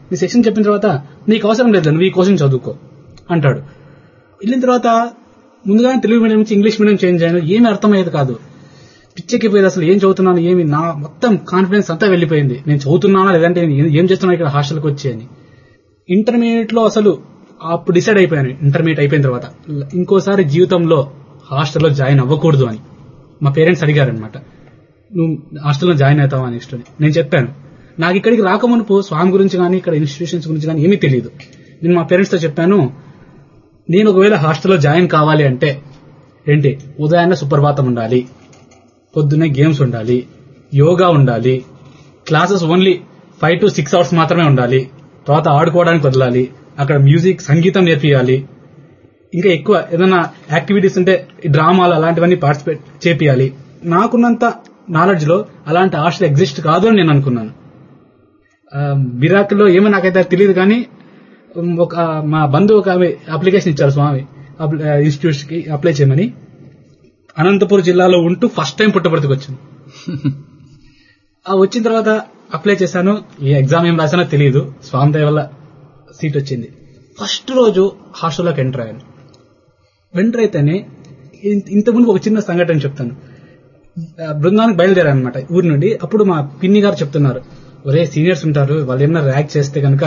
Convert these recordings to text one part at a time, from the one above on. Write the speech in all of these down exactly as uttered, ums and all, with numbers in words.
నీ సెక్షన్ చెప్పిన తర్వాత నీకు అవసరం లేదు, నువ్వు ఈ కోచింగ్ చదువుకో అంటాడు. వెళ్ళిన తర్వాత ముందుగానే తెలుగు మీడియం నుంచి ఇంగ్లీష్ మీడియం చేంజ్ అయ్యాను. ఏమీ అర్థమయ్యేది కాదు, పిచ్చెక్కిపోయేది. అసలు ఏం చదువుతున్నాను ఏమి, నా మొత్తం కాన్ఫిడెన్స్ అంతా వెళ్ళిపోయింది. నేను చదువుతున్నానా లేదంటే ఏం చేస్తున్నా ఇక్కడ హాస్టల్కి వచ్చి అని. ఇంటర్మీడియట్ లో అసలు అప్పుడు డిసైడ్ అయిపోయాను, ఇంటర్మీడియట్ అయిపోయిన తర్వాత ఇంకోసారి జీవితంలో హాస్టల్లో జాయిన్ అవ్వకూడదు అని. మా పేరెంట్స్ అడిగారనమాట, నువ్వు హాస్టల్లో జాయిన్ అవుతావా నెక్స్ట్ అని. నేను చెప్పాను, నాకు ఇక్కడికి రాకమునుపు స్వామి గురించి కానీ ఇక్కడ ఇన్స్టిట్యూషన్స్ గురించి కానీ ఏమీ తెలియదు. నేను మా పేరెంట్స్ తో చెప్పాను, నేను ఒకవేళ హాస్టల్లో జాయిన్ కావాలి అంటే ఏంటి, ఉదయాన్నే సుప్రభాతం ఉండాలి, పొద్దున్నే గేమ్స్ ఉండాలి, యోగా ఉండాలి, classes only five to six hours మాత్రమే ఉండాలి, తర్వాత ఆడుకోవడానికి వదలాలి, అక్కడ మ్యూజిక్ సంగీతం నేర్పియాలి, ఇంకా ఎక్కువ ఏదైనా యాక్టివిటీస్ ఉంటే డ్రామాలు అలాంటివన్నీ పార్టిసిపేట్ చేపియాలి. నాకున్నంత నాలెడ్జ్ లో అలాంటి హాస్టల్ ఎగ్జిస్ట్ కాదు అని నేను అనుకున్నాను. బిరాక్లో ఏమో నాకైతే తెలియదు, కానీ ఒక మా బంధువు ఒక అప్లికేషన్ ఇచ్చారు స్వామి ఇన్స్టిట్యూట్స్ కి అప్లై చేయమని. అనంతపురం జిల్లాలో ఉంటూ ఫస్ట్ టైం పుట్టపర్తికి వచ్చాను. వచ్చిన తర్వాత అప్లై చేశాను. ఏ ఎగ్జామ్ ఏం రాసానో తెలియదు, స్వామి దయ వల్ల సీట్ వచ్చింది. ఫస్ట్ రోజు హాస్టల్లోకి ఎంటర్ అయ్యాను. ఎంటర్ అయితేనే ఇంతకుముందు ఒక చిన్న సంఘటన చెప్తాను. బృందానికి బయలుదేరాను అనమాట ఊరి నుండి. అప్పుడు మా పిన్ని గారు చెప్తున్నారు, ఒరే సీనియర్స్ ఉంటారు, వాళ్ళు ఏమన్నా ర్యాక్ చేస్తే కనుక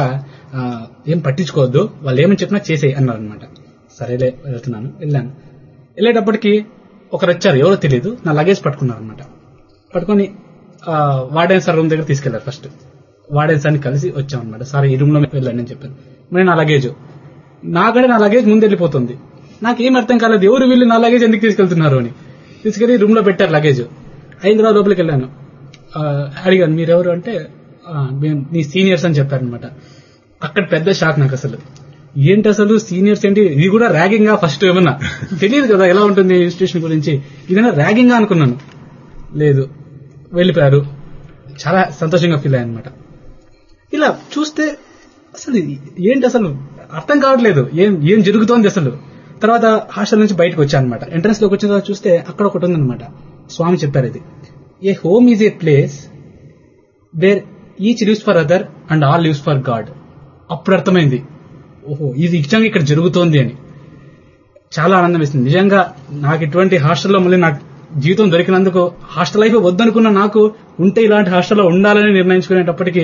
ఏం పట్టించుకోవద్దు, వాళ్ళు ఏమని చెప్పినా చేసేయి అన్నారు అనమాట. సరేలే వెళ్తున్నాను. వెళ్ళాను. వెళ్ళేటప్పటికి ఒకరు వచ్చారు, ఎవరో తెలియదు, నా లగేజ్ పట్టుకున్నారు అనమాట. పట్టుకొని వార్డెన్ సార్ రూమ్ దగ్గర తీసుకెళ్లారు. ఫస్ట్ వార్డెన్ సార్ని కలిసి వచ్చాం అనమాట. సార్ ఈ రూమ్ లో వెళ్ళండి అని చెప్పాను. మరి నా లగేజ్ నాకంటే నా లగేజ్ ముందు వెళ్ళిపోతుంది. నాకేం అర్థం కాలేదు, ఎవరు వీళ్ళు నా లగేజ్ ఎందుకు తీసుకెళ్తున్నారు అని. తీసుకెళ్లి రూమ్ లో పెట్టారు లగేజ్. అయిన తర్వాత లోపలికి వెళ్ళాను. అడిగాను, మీరెవరు అంటే నీ సీనియర్స్ అని చెప్పారనమాట. అక్కడ పెద్ద షాక్ నాకు. అసలు ఏంటి అసలు సీనియర్స్ ఏంటి, ఇది కూడా ర్యాగింగా? ఫస్ట్ ఏమన్నా తెలియదు కదా ఎలా ఉంటుంది ఇన్స్టిట్యూషన్ గురించి, ఇదైనా ర్యాగింగా అనుకున్నాను. లేదు, వెళ్ళిపోయారు. చాలా సంతోషంగా ఫీల్ అయ్యాను అనమాట. ఇలా చూస్తే అసలు ఏంటి అసలు అర్థం కావట్లేదు, ఏం ఏం జరుగుతోంది అసలు. తర్వాత హాస్టల్ నుంచి బయటకు వచ్చాను అనమాట. ఎంట్రన్స్ లోకి వచ్చిన తర్వాత చూస్తే అక్కడ ఒకటి ఉందన్నమాట. స్వామి చెప్పారు, ఇది ఏ home is a place where each lives for other and all lives for God. అప్పుడు అర్థమైంది, ఓహో ఇది నిజంగా ఇక్కడ జరుగుతోంది అని. చాలా ఆనందం వేసింది నిజంగా. నాకు ఇటువంటి హాస్టల్లో మళ్ళీ నాకు జీవితం దొరికినందుకు, హాస్టల్ లైఫ్ వద్దనుకున్న నాకు ఉంటే ఇలాంటి హాస్టల్లో ఉండాలని నిర్ణయించుకునేటప్పటికీ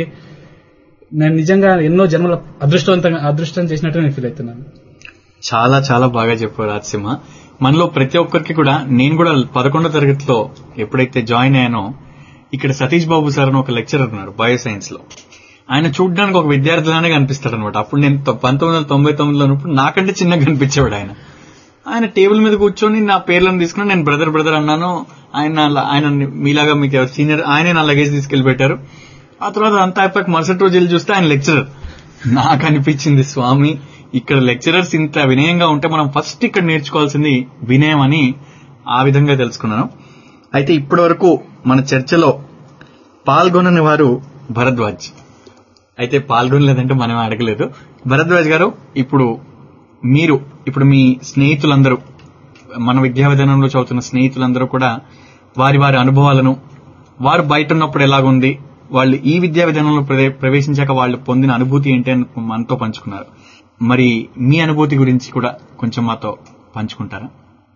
నేను నిజంగా ఎన్నో జన్మల అదృష్టవంతంగా అదృష్టం చేసినట్టు నేను ఫీల్ అవుతున్నాను. చాలా చాలా బాగా చెప్పారు రాజసింహ. మనలో ప్రతి ఒక్కరికి కూడా, నేను కూడా పదకొండో తరగతిలో ఎప్పుడైతే జాయిన్ అయ్యానో, ఇక్కడ సతీష్ బాబు సార్ అని ఒక లెక్చరర్ ఉన్నారు బయో సైన్స్ లో. ఆయన చూడడానికి ఒక విద్యార్థిలానే కనిపిస్తాడు అనమాట. అప్పుడు నేను పంతొమ్మిది వందల తొంభై తొమ్మిదిలో ఉన్నప్పుడు నాకంటే చిన్నగా కనిపించేవాడు ఆయన. ఆయన టేబుల్ మీద కూర్చొని నా పేర్లను తీసుకుని నేను బ్రదర్ బ్రదర్ అన్నాను. ఆయన ఆయన మీలాగా మీకు ఎవరు సీనియర్, ఆయనే నా లగేజ్ తీసుకెళ్లి పెట్టారు. ఆ తర్వాత అంతా అయిపోయాక మరుసటి రోజు వెళ్ళి చూస్తే ఆయన లెక్చరర్. నాకు అనిపించింది, స్వామి ఇక్కడ లెక్చరర్స్ ఇంత వినయంగా ఉంటే మనం ఫస్ట్ ఇక్కడ నేర్చుకోవాల్సింది వినయం అని ఆ విధంగా తెలుసుకున్నాను. అయితే ఇప్పటి వరకు మన చర్చలో పాల్గొనని వారు భరద్వాజ్. అయితే పాల్గొనలేదంటే మనం అడగలేదు. భరద్వాజ్ గారు, ఇప్పుడు మీరు ఇప్పుడు మీ స్నేహితులందరూ, మన విద్యా విధానంలో చదువుతున్న స్నేహితులందరూ కూడా వారి వారి అనుభవాలను, వారు బయట ఉన్నప్పుడు ఎలాగుంది, వాళ్ళు ఈ విద్యా విధానంలో ప్రవేశించాక వాళ్ళు పొందిన అనుభూతి ఏంటి అని మనతో పంచుకున్నారు. మరి మీ అనుభూతి గురించి కూడా కొంచెం మాతో పంచుకుంటారా?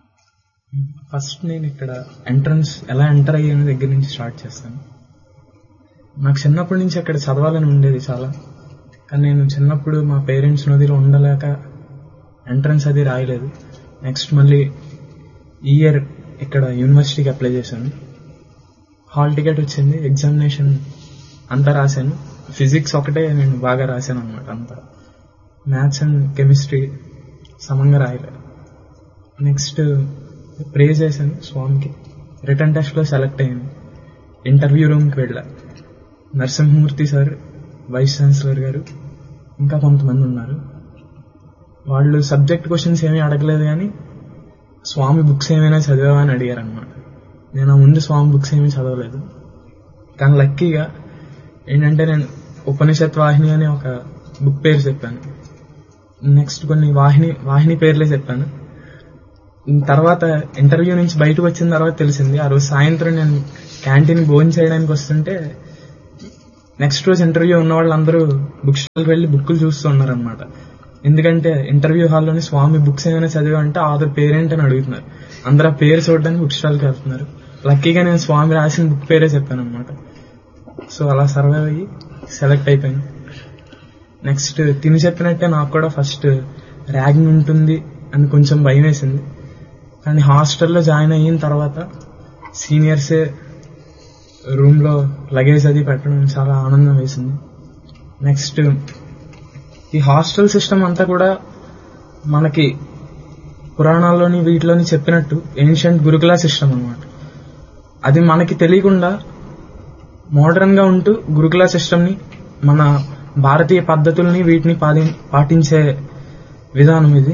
ఫస్ట్ నేను ఇక్కడ ఎంట్రన్స్ ఎలా ఎంటర్ అయ్యే దగ్గర నుంచి స్టార్ట్ చేస్తాను. నాకు చిన్నప్పటి నుంచి అక్కడ చదవాలని ఉండేది చాలా. కానీ నేను చిన్నప్పుడు మా పేరెంట్స్ నదిలో ఉండలేక ఎంట్రన్స్ అది రాయలేదు. నెక్స్ట్ మళ్ళీ ఈ ఇయర్ ఇక్కడ యూనివర్సిటీకి అప్లై చేశాను. హాల్ టికెట్ వచ్చింది, ఎగ్జామినేషన్ అంతా రాశాను. ఫిజిక్స్ ఒకటే నేను బాగా రాశాను అనమాట. అంతా మ్యాథ్స్ అండ్ కెమిస్ట్రీ సమంగా రాయలేదు. నెక్స్ట్ ప్రే చేశాను స్వామికి. రిటర్న్ టెస్ట్లో సెలెక్ట్ అయ్యాను. ఇంటర్వ్యూ రూమ్కి వెళ్ళా. నరసింహమూర్తి సార్, వైస్ ఛాన్సలర్ గారు, ఇంకా కొంతమంది ఉన్నారు. వాళ్ళు సబ్జెక్ట్ క్వశ్చన్స్ ఏమీ అడగలేదు, కానీ స్వామి బుక్స్ ఏమైనా చదివావా అని అడిగారు అనమాట. నేను ముందు స్వామి బుక్స్ ఏమీ చదవలేదు. కానీ లక్కీగా ఏంటంటే నేను ఉపనిషత్ వాహిని అనే ఒక బుక్ పేరు చెప్పాను. నెక్స్ట్ కొన్ని వాహిని వాహిని పేర్లే చెప్పాను. తర్వాత ఇంటర్వ్యూ నుంచి బయటకు వచ్చిన తర్వాత తెలిసింది. ఆ రోజు సాయంత్రం నేను క్యాంటీన్ భోజనం చేయడానికి వస్తుంటే నెక్స్ట్ రోజు ఇంటర్వ్యూ ఉన్న వాళ్ళందరూ బుక్ స్టాల్కి వెళ్ళి బుక్కులు చూస్తూ ఉన్నారనమాట. ఎందుకంటే ఇంటర్వ్యూ హాల్లోని స్వామి బుక్స్ ఏమైనా చదివామంటే ఆధార్ పేరేంటి అని అడుగుతున్నారు. అందరూ ఆ పేరు చూడడానికి బుక్ స్టాల్కి వెళ్తున్నారు. లక్కీగా నేను స్వామి రాసిన బుక్ పేరే చెప్పాను అనమాట. సో అలా సర్వైవ్ అయ్యి సెలెక్ట్ అయిపోయాను. నెక్స్ట్ తిని చెప్పినట్టే నాకు కూడా ఫస్ట్ ర్యాగింగ్ ఉంటుంది అని కొంచెం భయం వేసింది. కానీ హాస్టల్లో జాయిన్ అయిన తర్వాత సీనియర్సే రూమ్లో లగేజ్ అది పెట్టడం చాలా ఆనందం వేసింది. నెక్స్ట్ ఈ హాస్టల్ సిస్టమ్ అంతా కూడా మనకి పురాణాల్లోని వీటిలోని చెప్పినట్టు ఏన్షియంట్ గురుకుల సిస్టమ్ అన్నమాట. అది మనకి తెలియకుండా మోడర్న్ గా ఉంటూ గురుకుల సిస్టమ్ ని మన భారతీయ పద్ధతుల్ని వీటిని పాటించే విధానం ఇది.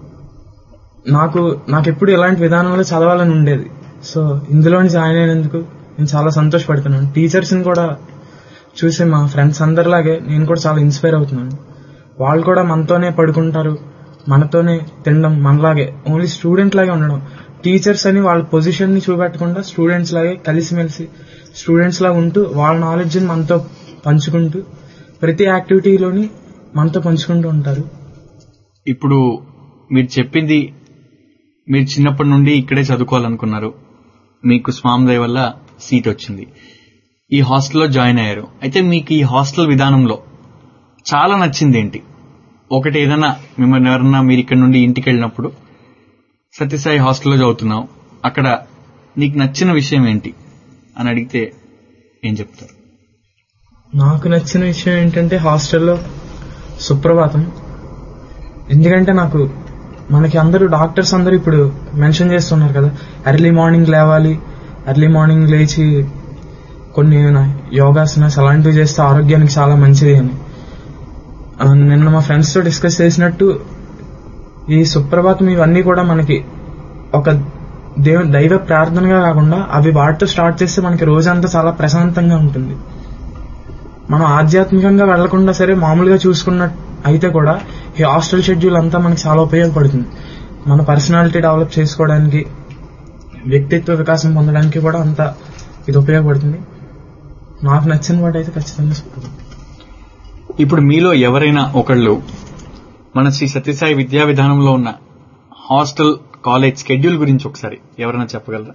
నాకు నాకెప్పుడు ఇలాంటి విధానంలో చదవాలని ఉండేది. సో ఇందులోని జాయిన్ అయినందుకు నేను చాలా సంతోషపడుతున్నాను. టీచర్స్ ని కూడా చూసి మా ఫ్రెండ్స్ అందరిలాగే నేను కూడా చాలా ఇన్స్పైర్ అవుతున్నాను. వాళ్ళు కూడా మనతోనే పడుకుంటారు, మనతోనే తినడం, మనలాగే ఓన్లీ స్టూడెంట్ లాగే ఉండడం. టీచర్స్ అని వాళ్ళ పొజిషన్ ని చూపెట్టకుండా స్టూడెంట్స్ లాగే కలిసిమెలిసి స్టూడెంట్స్ లాగా ఉంటూ వాళ్ళ నాలెడ్జ్ ని మనతో పంచుకుంటూ ప్రతి యాక్టివిటీలోని మనతో పంచుకుంటూ ఉంటారు. ఇప్పుడు మీరు చెప్పింది మీరు చిన్నప్పటి నుండి ఇక్కడే చదువుకోవాలనుకున్నారు, మీకు స్వామి దయ వల్ల సీట్ వచ్చింది, ఈ హాస్టల్లో జాయిన్ అయ్యారు. అయితే మీకు ఈ హాస్టల్ విధానంలో చాలా నచ్చింది ఏంటి? ఒకటి ఏదైనా మిమ్మల్ని ఎవరన్నా మీరు ఇక్కడ నుండి ఇంటికి వెళ్ళినప్పుడు సత్యసాయి హాస్టల్లో చదువుతున్నావు, అక్కడ నీకు నచ్చిన విషయం ఏంటి అని అడిగితే ఏం చెప్తారు? నాకు నచ్చిన విషయం ఏంటంటే హాస్టల్లో సుప్రభాతం. ఎందుకంటే నాకు మనకి అందరూ డాక్టర్స్ అందరూ ఇప్పుడు మెన్షన్ చేస్తున్నారు కదా, ఎర్లీ మార్నింగ్ లేవాలి, ఎర్లీ మార్నింగ్ లేచి కొన్ని యోగాసనాస్ అలాంటివి చేస్తే ఆరోగ్యానికి చాలా మంచిది అని. నిన్న మా ఫ్రెండ్స్ తో డిస్కస్ చేసినట్టు ఈ సుప్రభాతం ఇవన్నీ కూడా మనకి ఒక దేవ దైవ ప్రార్థనగా కాకుండా అవి వాటితో స్టార్ట్ చేస్తే మనకి రోజంతా చాలా ప్రశాంతంగా ఉంటుంది. మనం ఆధ్యాత్మికంగా వెళ్లకుండా సరే మామూలుగా చూసుకున్న అయితే కూడా ఈ హాస్టల్ షెడ్యూల్ అంతా మనకి చాలా ఉపయోగపడుతుంది. మన పర్సనాలిటీ డెవలప్ చేసుకోవడానికి, వ్యక్తిత్వ వికాసం పొందడానికి కూడా అంతా ఇది ఉపయోగపడుతుంది. నాకు నచ్చిన వాటి అయితే ఖచ్చితంగా సుప్రభాతం. ఇప్పుడు మీలో ఎవరైనా ఒకళ్ళు మన శ్రీ సత్యసాయి విద్యా విధానంలో ఉన్న హాస్టల్ కాలేజ్ స్కెడ్యూల్ గురించి ఒకసారి ఎవరైనా చెప్పగలరా?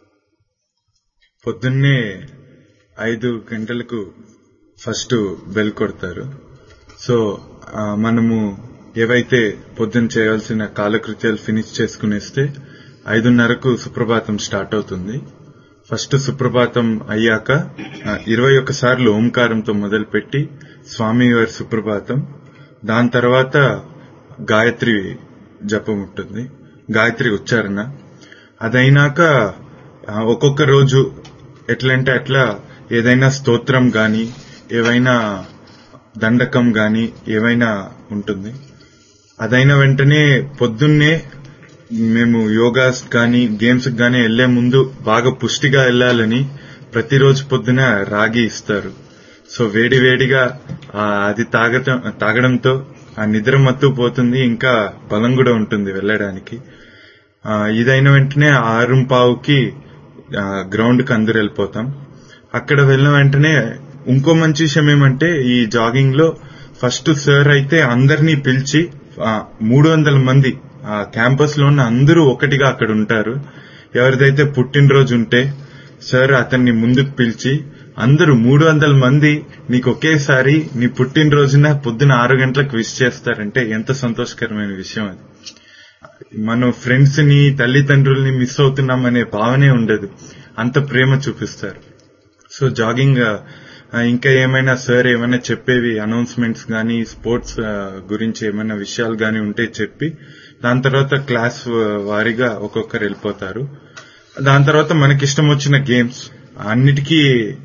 పొద్దున్నే ఐదు గంటలకు ఫస్ట్ బెల్ కొడతారు. సో మనము ఏవైతే పొద్దున్న చేయాల్సిన కాలకృత్యాలు ఫినిష్ చేసుకునేస్తే ఐదున్నరకు సుప్రభాతం స్టార్ట్ అవుతుంది. ఫస్ట్ సుప్రభాతం అయ్యాక ఇరవై ఒక్క సార్లు ఓంకారంతో మొదలుపెట్టి స్వామివారి సుప్రభాతం, దాని తర్వాత గాయత్రి జపం ఉంటుంది, గాయత్రి ఉచ్చారణ. అదైనాక ఒక్కొక్క రోజు ఎట్లంటే అట్లా ఏదైనా స్తోత్రం గాని ఏవైనా దండకం గాని ఏవైనా ఉంటుంది. అదైన వెంటనే పొద్దున్నే మేము యోగాస్ గాని గేమ్స్ గాని వెళ్లే ముందు బాగా పుష్టిగా వెళ్లాలని ప్రతిరోజు పొద్దున రాగి ఇస్తారు. సో వేడి వేడిగా అది తాగటం తాగడంతో ఆ నిద్ర మత్తు పోతుంది, ఇంకా బలం కూడా ఉంటుంది వెళ్ళడానికి. ఇదైన వెంటనే ఆరు పావుకి గ్రౌండ్ కి అందరు వెళ్ళిపోతాం. అక్కడ వెళ్ళిన వెంటనే ఇంకో మంచి విషయం ఏమంటే ఈ జాగింగ్ లో ఫస్ట్ సార్ అయితే అందరినీ పిలిచి మూడు వందల మంది ఆ క్యాంపస్ లో ఉన్న అందరూ ఒకటిగా అక్కడ ఉంటారు. ఎవరిదైతే పుట్టినరోజు ఉంటే సార్ అతన్ని ముందుకు పిలిచి అందరూ మూడు వందల మంది నీకు ఒకేసారి నీ పుట్టినరోజున పొద్దున ఆరు గంటలకు విష్ చేస్తారంటే ఎంత సంతోషకరమైన విషయం అది. మనం ఫ్రెండ్స్ ని తల్లిదండ్రుల్ని మిస్ అవుతున్నాం అనే భావనే ఉండదు, అంత ప్రేమ చూపిస్తారు. సో జాగింగ్ ఇంకా ఏమైనా సార్ ఏమైనా చెప్పేవి అనౌన్స్మెంట్స్ గానీ స్పోర్ట్స్ గురించి ఏమైనా విషయాలు గానీ ఉంటే చెప్పి దాని తర్వాత క్లాస్ వారీగా ఒక్కొక్కరు వెళ్ళిపోతారు. దాని తర్వాత మనకిష్టం వచ్చిన గేమ్స్ అన్నిటికీ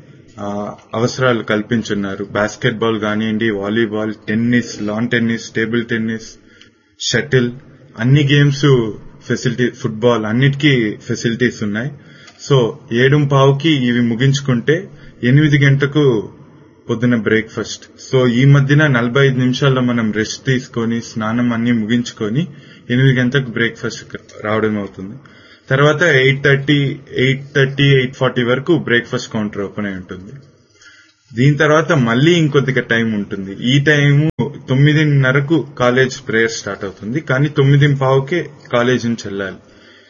అవసరాలు కల్పించున్నారు. బాస్కెట్ బాల్ కానివ్వండి, volleyball, tennis, lawn tennis, table tennis, shuttle, అన్ని గేమ్స్ ఫెసిలిటీ, ఫుట్బాల్ అన్నిటికీ ఫెసిలిటీస్ ఉన్నాయి. సో ఏడు పావుకి ఇవి ముగించుకుంటే ఎనిమిది గంటకు పొద్దున బ్రేక్ఫాస్ట్. సో ఈ మధ్యన నలభై ఐదు నిమిషాల్లో మనం రెస్ట్ తీసుకొని స్నానం అన్ని ముగించుకొని ఎనిమిది గంటలకు బ్రేక్ఫాస్ట్ రావడం అవుతుంది. తర్వాత eight thirty eight thirty eight forty వరకు బ్రేక్ఫాస్ట్ కౌంటర్ ఓపెన్ అయి ఉంటుంది. దీని తర్వాత మళ్ళీ ఇంకొద్దిగా టైం ఉంటుంది. ఈ టైము తొమ్మిదిన్నరకు కాలేజ్ ప్రేయర్ స్టార్ట్ అవుతుంది, కానీ తొమ్మిది పావుకే కాలేజ్ నుంచి వెళ్ళాలి.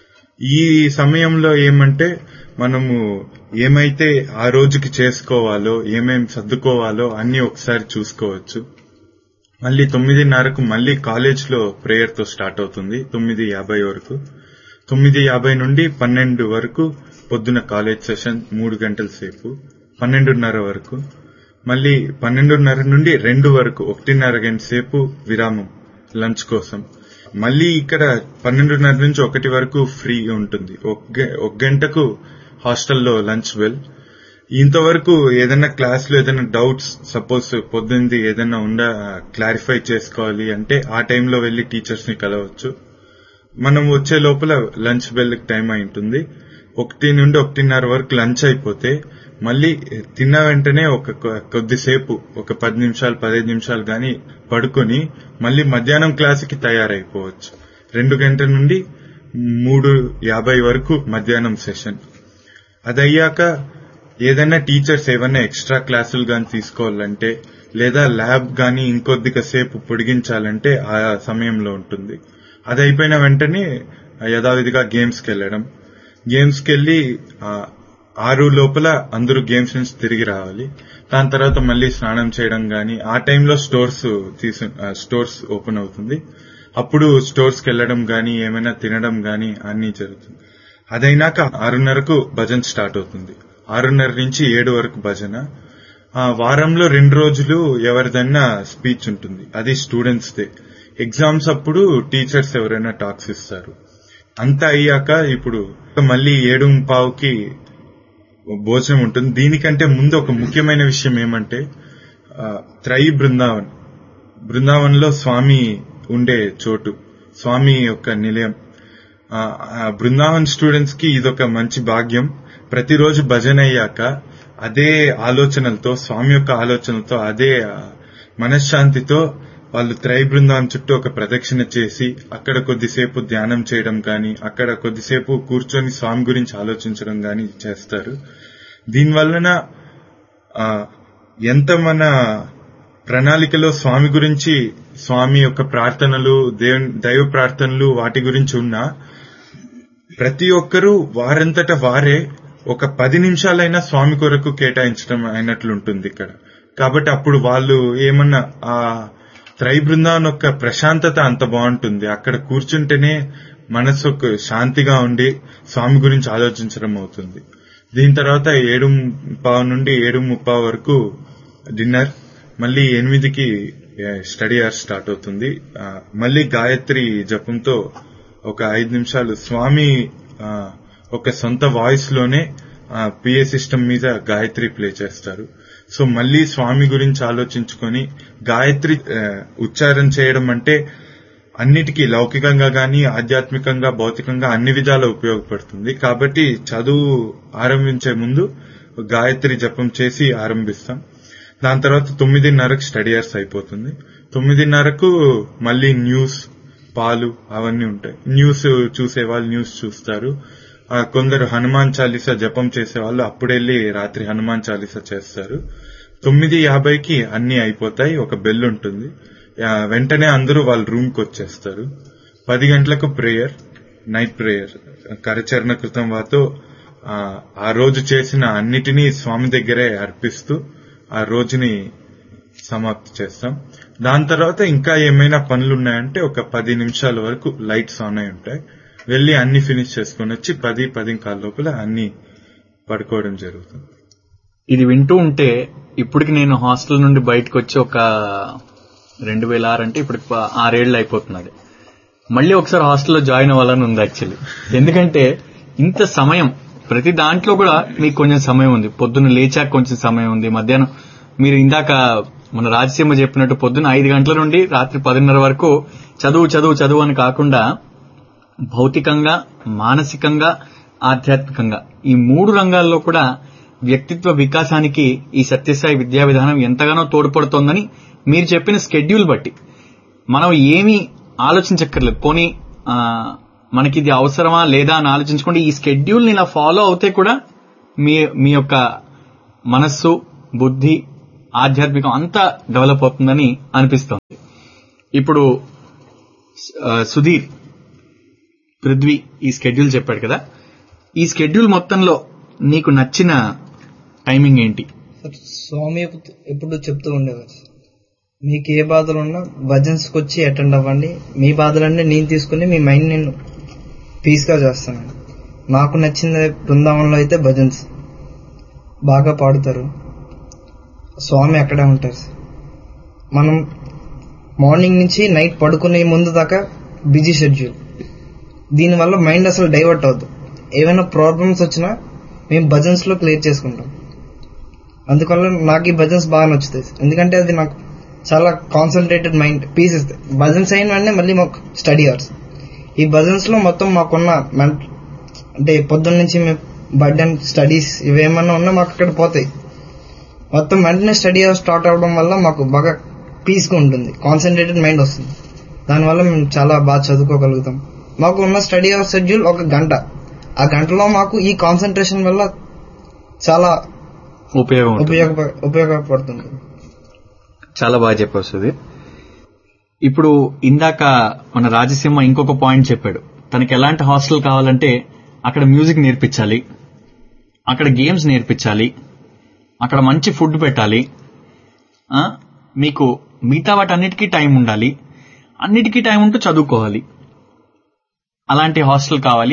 ఈ సమయంలో ఏమంటే మనము ఏమైతే ఆ రోజుకి చేసుకోవాలో, ఏమేం సర్దుకోవాలో అన్ని ఒకసారి చూసుకోవచ్చు. మళ్ళీ తొమ్మిదిన్నరకు మళ్ళీ కాలేజ్ లో ప్రేయర్ తో స్టార్ట్ అవుతుంది తొమ్మిది యాభై వరకు. తొమ్మిది యాభై నుండి పన్నెండు వరకు పొద్దున కాలేజ్ సెషన్ మూడు గంటల సేపు, పన్నెండున్నర వరకు. మళ్ళీ పన్నెండున్నర నుండి రెండు వరకు ఒకటిన్నర గంట సేపు విరామం లంచ్ కోసం. మళ్ళీ ఇక్కడ పన్నెండున్నర నుంచి ఒకటి వరకు ఫ్రీ ఉంటుంది. ఒక గంటకు హాస్టల్లో లంచ్ బెల్. ఇంతవరకు ఏదైనా క్లాస్ లో ఏదైనా డౌట్స్ సపోజ్ పొద్దుంది ఏదైనా ఉండ క్లారిఫై చేసుకోవాలి అంటే ఆ టైంలో వెళ్లి టీచర్స్ ని కలవచ్చు. మనం వచ్చే లోపల లంచ్ బెల్ టైం అయి ఉంటుంది. ఒకటి నుండి ఒకటిన్నర వరకు లంచ్ అయిపోతే మళ్ళీ తిన్న వెంటనే ఒక కొద్దిసేపు ఒక పది నిమిషాలు పదిహేను నిమిషాలు గాని పడుకొని మళ్ళీ మధ్యాహ్నం క్లాసుకి తయారైపోవచ్చు. రెండు గంటల నుండి మూడు యాభై వరకు మధ్యాహ్నం సెషన్. అదయ్యాక ఏదైనా టీచర్స్ ఏమైనా ఎక్స్ట్రా క్లాసులు గాని తీసుకోవాలంటే లేదా ల్యాబ్ గాని ఇంకొద్దిగా సేపు పొడిగించాలంటే ఆ సమయంలో ఉంటుంది. అది అయిపోయిన వెంటనే యథావిధిగా గేమ్స్ కి వెళ్లడం. గేమ్స్ కి వెళ్లి ఆరు లోపల అందరూ గేమ్స్ నుంచి తిరిగి రావాలి. దాని తర్వాత మళ్ళీ స్నానం చేయడం గాని, ఆ టైంలో స్టోర్స్ తీసు స్టోర్స్ ఓపెన్ అవుతుంది. అప్పుడు స్టోర్స్ కి వెళ్లడం గాని ఏమైనా తినడం గాని అన్ని జరుగుతుంది. అదైనాక ఆరున్నరకు భజన స్టార్ట్ అవుతుంది. ఆరున్నర నుంచి ఏడు వరకు భజన. వారంలో రెండు రోజులు ఎవరిదైనా స్పీచ్ ఉంటుంది, అది స్టూడెంట్స్ డే. ఎగ్జామ్స్ అప్పుడు టీచర్స్ ఎవరైనా టాక్స్ ఇస్తారు. అంతా అయ్యాక ఇప్పుడు మళ్ళీ ఏడు పావుకి భోజనం ఉంటుంది. దీనికంటే ముందు ఒక ముఖ్యమైన విషయం ఏమంటే త్రై బృందావన్ బృందావన్ లో స్వామి ఉండే చోటు, స్వామి యొక్క నిలయం. బృందావన్ స్టూడెంట్స్ కి ఇదొక మంచి భాగ్యం. ప్రతిరోజు భజన అయ్యాక అదే ఆలోచనలతో, స్వామి యొక్క ఆలోచనలతో, అదే మనశ్శాంతితో వాళ్ళు త్రై బృందావన్ చుట్టూ ఒక ప్రదక్షిణ చేసి అక్కడ కొద్దిసేపు ధ్యానం చేయడం గాని, అక్కడ కొద్దిసేపు కూర్చొని స్వామి గురించి ఆలోచించడం గాని చేస్తారు. దీనివలన ఎంత మన ప్రణాళికలో స్వామి గురించి, స్వామి యొక్క ప్రార్థనలు, దైవ ప్రార్థనలు వాటి గురించి ఉన్నా ప్రతి ఒక్కరూ వారంతట వారే ఒక పది నిమిషాలైనా స్వామి కొరకు కేటాయించడం అయినట్లుంటుంది ఇక్కడ. కాబట్టి అప్పుడు వాళ్ళు ఏమన్నా ఆ త్రై బృందావన్ యొక్క ప్రశాంతత అంత బాగుంటుంది. అక్కడ కూర్చుంటేనే మనసు ఒక శాంతిగా ఉండి స్వామి గురించి ఆలోచించడం అవుతుంది. దీని తర్వాత ఏడు పావు నుండి ఏడు ముప్పావు వరకు డిన్నర్. మళ్ళీ ఎనిమిదికి స్టడీ అవర్స్ స్టార్ట్ అవుతుంది. మళ్ళీ గాయత్రి జపంతో ఒక ఐదు నిమిషాలు స్వామి ఒక సొంత వాయిస్ లోనే పిఏ సిస్టమ్ మీద గాయత్రి ప్లే చేస్తారు. సో మళ్ళీ స్వామి గురించి ఆలోచించుకొని గాయత్రి ఉచ్చారణ చేయడం అంటే అన్నిటికీ లౌకికంగా గాని, ఆధ్యాత్మికంగా, భౌతికంగా అన్ని విధాలా ఉపయోగపడుతుంది. కాబట్టి చదువు ఆరంభించే ముందు గాయత్రి జపం చేసి ఆరంభిస్తాం. దాని తర్వాత తొమ్మిదిన్నరకు స్టడీ అవర్స్ అయిపోతుంది. తొమ్మిదిన్నరకు మళ్ళీ న్యూస్, పాలు అవన్నీ ఉంటాయి. న్యూస్ చూసే వాళ్ళు న్యూస్ చూస్తారు. కొందరు హనుమాన్ చాలీసా జపం చేసే వాళ్ళు అప్పుడెళ్లి రాత్రి హనుమాన్ చాలీసా చేస్తారు. తొమ్మిది యాభైకి అన్ని అయిపోతాయి. ఒక బెల్ ఉంటుంది. వెంటనే అందరూ వాళ్ళ రూమ్ కి వచ్చేస్తారు. పది గంటలకు ప్రేయర్, నైట్ ప్రేయర్. కరచరణ కృతం వాతో ఆ రోజు చేసిన అన్నిటినీ స్వామి దగ్గరే అర్పిస్తూ ఆ రోజుని సమాప్తి చేస్తాం. దాని తర్వాత ఇంకా ఏమైనా పనులు ఉన్నాయంటే ఒక పది నిమిషాల వరకు లైట్స్ ఆన్ అయి ఉంటాయి. వెళ్లి అన్ని ఫినిష్ చేసుకుని వచ్చి పది పది కాల లోపల అన్ని పడుకోవడం జరుగుతుంది. ఇది వింటూ ఉంటే ఇప్పటికి నేను హాస్టల్ నుండి బయటకు వచ్చి ఒక రెండు వేల ఆరు అంటే ఇప్పుడు ఆరేళ్లు అయిపోతున్నది. మళ్ళీ ఒకసారి హాస్టల్లో జాయిన్ అవ్వాలని ఉంది యాక్చువల్లీ. ఎందుకంటే ఇంత సమయం ప్రతి దాంట్లో కూడా మీకు కొంచెం సమయం ఉంది. పొద్దున్న లేచాక కొంచెం సమయం ఉంది. మధ్యాహ్నం మీరు ఇందాక మన రాజసీమ చెప్పినట్టు పొద్దున్న ఐదు గంటల నుండి రాత్రి పదిన్నర వరకు చదువు చదువు చదువు అని కాకుండా భౌతికంగా, మానసికంగా, ఆధ్యాత్మికంగా ఈ మూడు రంగాల్లో కూడా వ్యక్తిత్వ వికాసానికి ఈ సత్యసాయి విద్యా విధానం ఎంతగానో తోడ్పడుతోందని మీరు చెప్పిన స్కెడ్యూల్ బట్టి మనం ఏమీ ఆలోచించక్కర్లేదు. పోనీ మనకి ఇది అవసరమా లేదా అని ఆలోచించుకుంటే ఈ స్కెడ్యూల్ ని ఇలా ఫాలో అవుతే కూడా మీ మీ యొక్క మనస్సు, బుద్ధి, ఆధ్యాత్మికం అంతా డెవలప్ అవుతుందని అనిపిస్తోంది. ఇప్పుడు సుధీర్, పృథ్వీ ఈ స్కెడ్యూల్ చెప్పాడు కదా, ఈ స్కెడ్యూల్ మొత్తంలో నీకు నచ్చిన టైమింగ్ ఏంటి? స్వామి ఎప్పుడు చెప్తూ ఉండేవారు, మీకు ఏ బాధలు ఉన్నా భజన్స్కి వచ్చి అటెండ్ అవ్వండి, మీ బాధలన్నీ నేను తీసుకుని మీ మైండ్ నేను పీస్గా చేస్తాను. నాకు నచ్చింది బృందావనంలో అయితే భజన్స్ బాగా పాడుతారు, స్వామి అక్కడే ఉంటారు. మనం మార్నింగ్ నుంచి నైట్ పడుకునే ముందు దాకా బిజీ షెడ్యూల్, దీనివల్ల మైండ్ అసలు డైవర్ట్ అవుతుంది. ఏమైనా ప్రాబ్లమ్స్ వచ్చినా మేము భజన్స్లో క్లియర్ చేసుకుంటాం. అందువల్ల నాకు ఈ భజన్స్ బాగా నచ్చుతాయి, ఎందుకంటే అది నాకు చాలా కాన్సన్ట్రేటెడ్ మైండ్ పీస్ ఇస్తాయి. భజన్స్ అయిన వెంటనే మళ్ళీ మాకు స్టడీ అవర్స్. ఈ భజన్స్లో మొత్తం మాకున్న అంటే పొద్దున్న నుంచి మేము బర్డెన్ స్టడీస్ ఇవేమన్నా ఉన్నా మాకు అక్కడ పోతాయి. మొత్తం వెంటనే స్టడీ అవర్స్ స్టార్ట్ అవ్వడం వల్ల మాకు బాగా పీస్గా ఉంటుంది, కాన్సన్ట్రేటెడ్ మైండ్ వస్తుంది. దానివల్ల మేము చాలా బాగా చదువుకోగలుగుతాం. మాకు ఉన్న స్టడీ అవర్స్ షెడ్యూల్ ఒక గంట, ఆ గంటలో మాకు ఈ కాన్సన్ట్రేషన్ వల్ల చాలా ఉపయోగం ఉపయోగపడుతుంది. చాలా బాగా చెప్పావు సుధీర్. ఇప్పుడు ఇందాక మన రాజసింహ ఇంకొక పాయింట్ చెప్పాడు, తనకి ఎలాంటి హాస్టల్ కావాలంటే అక్కడ మ్యూజిక్ నేర్పించాలి, అక్కడ గేమ్స్ నేర్పించాలి, అక్కడ మంచి ఫుడ్ పెట్టాలి, మీకు మిగతా వాటన్నిటికీ టైం ఉండాలి, అన్నిటికీ టైం ఉంటూ చదువుకోవాలి, అలాంటి హాస్టల్ కావాలి.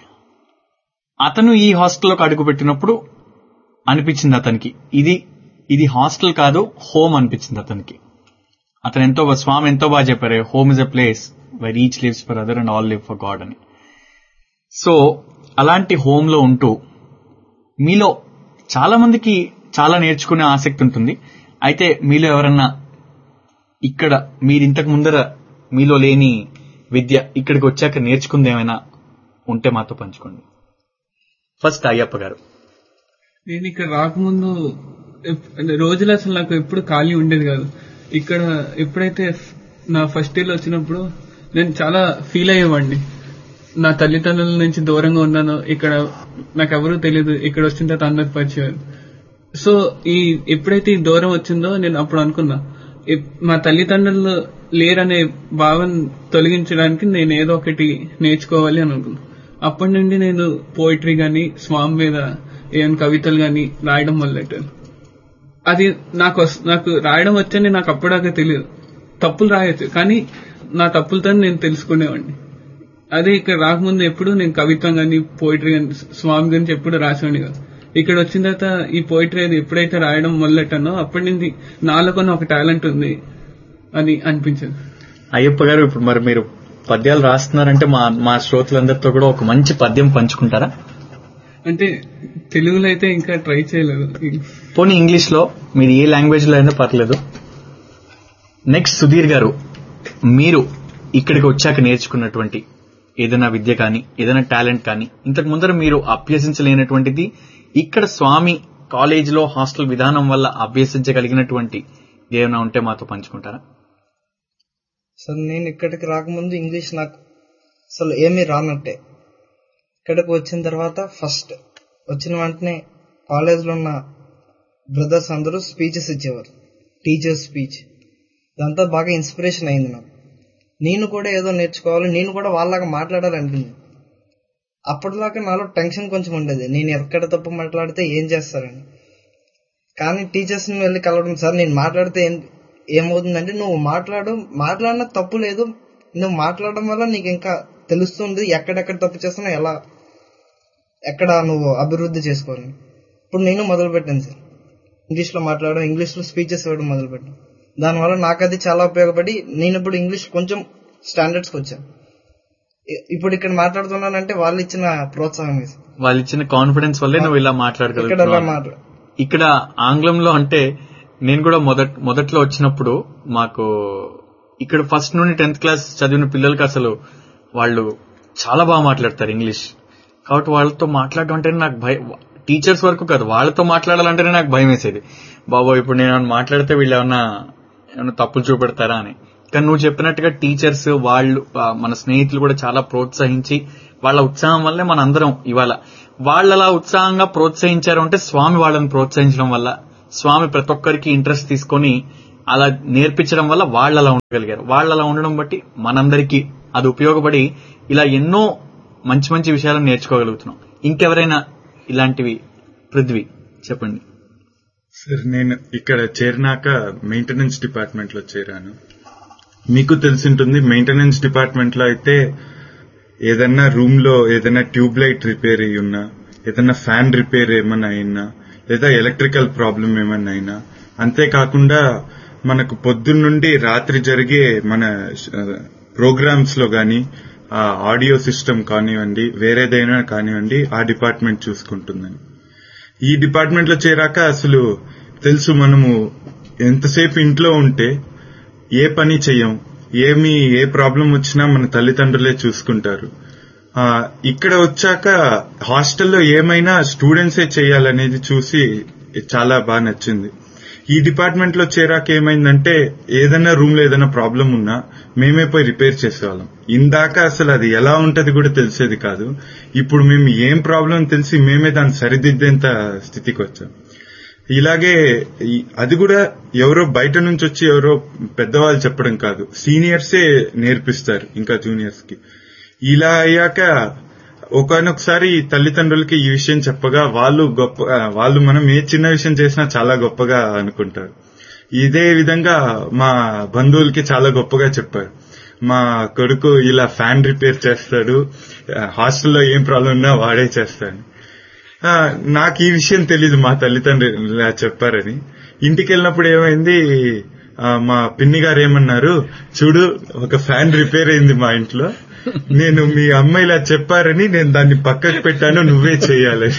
అతను ఈ హాస్టల్లోకి అడుగు పెట్టినప్పుడు అనిపించింది అతనికి ఇది ఇది హాస్టల్ కాదు, హోమ్ అనిపించింది అతనికి. అతను ఎంతో స్వామి ఎంతో బాగా చెప్పారు, home is a place wire each lives for other and all live for God అని. సో అలాంటి హోమ్ లో ఉంటూ మీలో చాలా మందికి చాలా నేర్చుకునే ఆసక్తి ఉంటుంది. అయితే మీలో ఎవరన్నా ఇక్కడ మీరు ఇంతకు ముందర మీలో లేని విద్య ఇక్కడికి వచ్చాక నేర్చుకుంది ఏమైనా ఉంటే మాతో పంచుకోండి. ఫస్ట్ అయ్యప్ప గారు. నేను ఇక్కడ రాకముందు రోజులు అసలు నాకు ఎప్పుడు ఖాళీ ఉండేది కాదు. ఇక్కడ ఎప్పుడైతే నా ఫస్ట్ ఇయర్ లో వచ్చినప్పుడు నేను చాలా ఫీల్ అయ్యేవాడిని, నా తల్లిదండ్రుల నుంచి దూరంగా ఉన్నాను, ఇక్కడ నాకెవరూ తెలియదు, ఇక్కడ వచ్చిన తర్వాత అందరు పరిచయం. సో ఈ ఎప్పుడైతే ఈ దూరం వచ్చిందో నేను అప్పుడు అనుకున్నా, మా తల్లిదండ్రులు లేరనే భావన తొలగించడానికి నేను ఏదో ఒకటి నేర్చుకోవాలి అని అనుకున్నా. అప్పటి నుండి నేను పోయిటరీ గానీ స్వామి మీద ఏమైనా కవితలు గానీ రాయడం మొదలెట్టాను. అది నాకు నాకు రాయడం వచ్చని నాకు అప్పటిదాకా తెలియదు. తప్పులు రాయొచ్చు, కానీ నా తప్పులతో నేను తెలుసుకునేవాడిని. అదే ఇక్కడ రాకముందు ఎప్పుడు నేను కవిత్వం గానీ పోయిటరీ గానీ స్వామి గురించి ఎప్పుడు రాసేవాడిని కాదు. ఇక్కడ వచ్చిన తర్వాత ఈ పోయిటరీ అది ఎప్పుడైతే రాయడం మొదలెట్టానో అప్పటి నుంచి నాలో కొన్ని ఒక టాలెంట్ ఉంది అని అనిపించింది. అయ్యప్ప గారు, ఇప్పుడు మరి మీరు పద్యాలు రాస్తున్నారంటే మా మా శ్రోతలందరితో కూడా ఒక మంచి పద్యం పంచుకుంటారా? అంటే తెలుగులో అయితే ఇంకా ట్రై చేయలేదు, పోనీ ఇంగ్లీష్ లో, మీరు ఏ లాంగ్వేజ్ లో అయినా పర్లేదు. నెక్స్ట్ సుధీర్ గారు, మీరు ఇక్కడికి వచ్చాక నేర్చుకున్నటువంటి ఏదైనా విద్య కానీ ఏదైనా టాలెంట్ కానీ ఇంతకు ముందర మీరు అభ్యసించలేనటువంటిది ఇక్కడ స్వామి కాలేజీలో హాస్టల్ విధానం వల్ల అభ్యసించగలిగినటువంటి ఏమైనా ఉంటే మాతో పంచుకుంటారా? సార్, నేను ఇక్కడికి రాకముందు ఇంగ్లీష్ నాకు అసలు ఏమీ రానట్టే. ఇక్కడికి వచ్చిన తర్వాత ఫస్ట్ వచ్చిన వెంటనే కాలేజ్లో ఉన్న బ్రదర్స్ అందరూ స్పీచెస్ ఇచ్చేవారు, టీచర్స్ స్పీచ్. దాంతో బాగా ఇన్స్పిరేషన్ అయింది నాకు. నేను కూడా ఏదో నేర్చుకోవాలి, నేను కూడా వాళ్ళలాగా మాట్లాడాలనిపించింది. అప్పటిదాకా నాలో టెన్షన్ కొంచెం ఉండేది, నేను ఎక్కడ తప్పు మాట్లాడితే ఏం చేస్తారని. కానీ టీచర్స్ని వెళ్ళి కలవడం, సార్ నేను మాట్లాడితే ఏం ఏమవుతుందంటే నువ్వు మాట్లాడు, మాట్లాడినా తప్పు లేదు, నువ్వు మాట్లాడడం వల్ల నీకు ఇంకా తెలుస్తుంది ఎక్కడెక్కడ తప్పు చేస్తున్నావు, ఎలా ఎక్కడ నువ్వు అభివృద్ధి చేసుకోవాలి. ఇప్పుడు నేను మొదలుపెట్టాను సార్ ఇంగ్లీష్లో మాట్లాడడం, ఇంగ్లీష్లో స్పీచెస్ ఇవ్వడం మొదలుపెట్టాను. దానివల్ల నాకు అది చాలా ఉపయోగపడి నేను ఇప్పుడు ఇంగ్లీష్ కొంచెం స్టాండర్డ్స్కి వచ్చాను. ఇప్పుడు ఇక్కడ మాట్లాడుతున్నానంటే వాళ్ళు ఇచ్చిన ప్రోత్సాహం, వాళ్ళు ఇచ్చిన కాన్ఫిడెన్స్ వల్లే నువ్వు ఇలా మాట్లాడగలుగుతావు. ఇక్కడ ఆంగ్లంలో అంటే నేను కూడా మొదట మొదట్లో వచ్చినప్పుడు మాకు ఇక్కడ ఫస్ట్ నుండి టెన్త్ క్లాస్ చదివిన పిల్లలకి అసలు వాళ్ళు చాలా బాగా మాట్లాడతారు ఇంగ్లీష్. కాబట్టి వాళ్ళతో మాట్లాడడం అంటే నాకు భయం, టీచర్స్ వరకు కాదు, వాళ్ళతో మాట్లాడాలంటేనే నాకు భయం వేసేది. బాబో ఇప్పుడు నేను ఏమైనా మాట్లాడితే వీళ్ళు ఏమన్నా ఏమైనా తప్పులు చూపెడతారా అని. కానీ నువ్వు చెప్పినట్టుగా టీచర్స్ వాళ్ళు మన స్నేహితులు కూడా చాలా ప్రోత్సహించి వాళ్ళ ఉత్సాహం వల్లే మన అందరం ఇవాళ వాళ్ళు అలా ఉత్సాహంగా ప్రోత్సహించారు అంటే స్వామి వాళ్ళని ప్రోత్సహించడం వల్ల, స్వామి ప్రతి ఒక్కరికి ఇంట్రెస్ట్ తీసుకొని అలా నేర్పించడం వల్ల వాళ్ళు అలా ఉండగలిగారు. వాళ్ళు అలా ఉండడం బట్టి మనందరికీ అది ఉపయోగపడి ఇలా ఎన్నో మంచి మంచి విషయాలను నేర్చుకోగలుగుతున్నాం. ఇంకెవరైనా ఇలాంటివి పృథ్వీ చెప్పండి. సార్ నేను ఇక్కడ చేరినాక మెయింటెనెన్స్ డిపార్ట్మెంట్ లో చేరాను. మీకు తెలిసింటుంది మెయింటెనెన్స్ డిపార్ట్మెంట్ లో అయితే ఏదన్నా రూమ్ లో ఏదైనా ట్యూబ్ లైట్ రిపేర్ అయ్యి ఉన్నా, ఏదైనా ఫ్యాన్ రిపేర్ ఏమన్నా అయినా, లేదా ఎలక్ట్రికల్ ప్రాబ్లం ఏమన్నా అయినా, అంతేకాకుండా మనకు పొద్దున్నుండి రాత్రి జరిగే మన ప్రోగ్రామ్స్ లో గాని ఆడియో సిస్టమ్ కానివ్వండి, వేరేదైనా కానివ్వండి, ఆ డిపార్ట్మెంట్ చూసుకుంటుందని. ఈ డిపార్ట్మెంట్ లో చేరాక అసలు తెలుసు మనము ఎంతసేపు ఇంట్లో ఉంటే ఏ పని చెయ్యం, ఏమి ఏ ప్రాబ్లం వచ్చినా మన తల్లిదండ్రులే చూసుకుంటారు. ఇక్కడ వచ్చాక హాస్టల్లో ఏమైనా స్టూడెంట్సే చేయాలనేది చూసి చాలా బాగా నచ్చింది. ఈ డిపార్ట్మెంట్ లో చేరాక ఏమైందంటే ఏదైనా రూమ్ లో ఏదైనా ప్రాబ్లం ఉన్నా మేమే పోయి రిపేర్ చేసేవాళ్ళం. ఇందాక అసలు అది ఎలా ఉంటది కూడా తెలిసేది కాదు. ఇప్పుడు మేము ఏం ప్రాబ్లం తెలిసి మేమే దాన్ని సరిదిద్దేంత స్థితికి వచ్చాం. ఇలాగే అది కూడా ఎవరో బయట నుంచి వచ్చి ఎవరో పెద్దవాళ్ళు చెప్పడం కాదు, సీనియర్సే నేర్పిస్తారు ఇంకా జూనియర్స్ కి. ఇలా అయ్యాక ఒకనొకసారి తల్లిదండ్రులకి ఈ విషయం చెప్పగా వాళ్ళు గొప్ప వాళ్ళు మనం ఏ చిన్న విషయం చేసినా చాలా గొప్పగా అనుకుంటారు. ఇదే విధంగా మా బంధువులకి చాలా గొప్పగా చెప్పారు, మా కొడుకు ఇలా ఫ్యాన్ రిపేర్ చేస్తాడు, హాస్టల్లో ఏం ప్రాబ్లం ఉన్నా వాడే చేస్తాడు. నాకు ఈ విషయం తెలీదు, మా తల్లిదండ్రులు ఇలా చెప్పారని. ఇంటికి వెళ్ళినప్పుడు ఏమైంది, మా పిన్ని గారు ఏమన్నారు, చూడు ఒక ఫ్యాన్ రిపేర్ అయింది మా ఇంట్లో, నేను మీ అమ్మ ఇలా చెప్పారని నేను దాన్ని పక్కకు పెట్టాను, నువ్వే చేయాలని.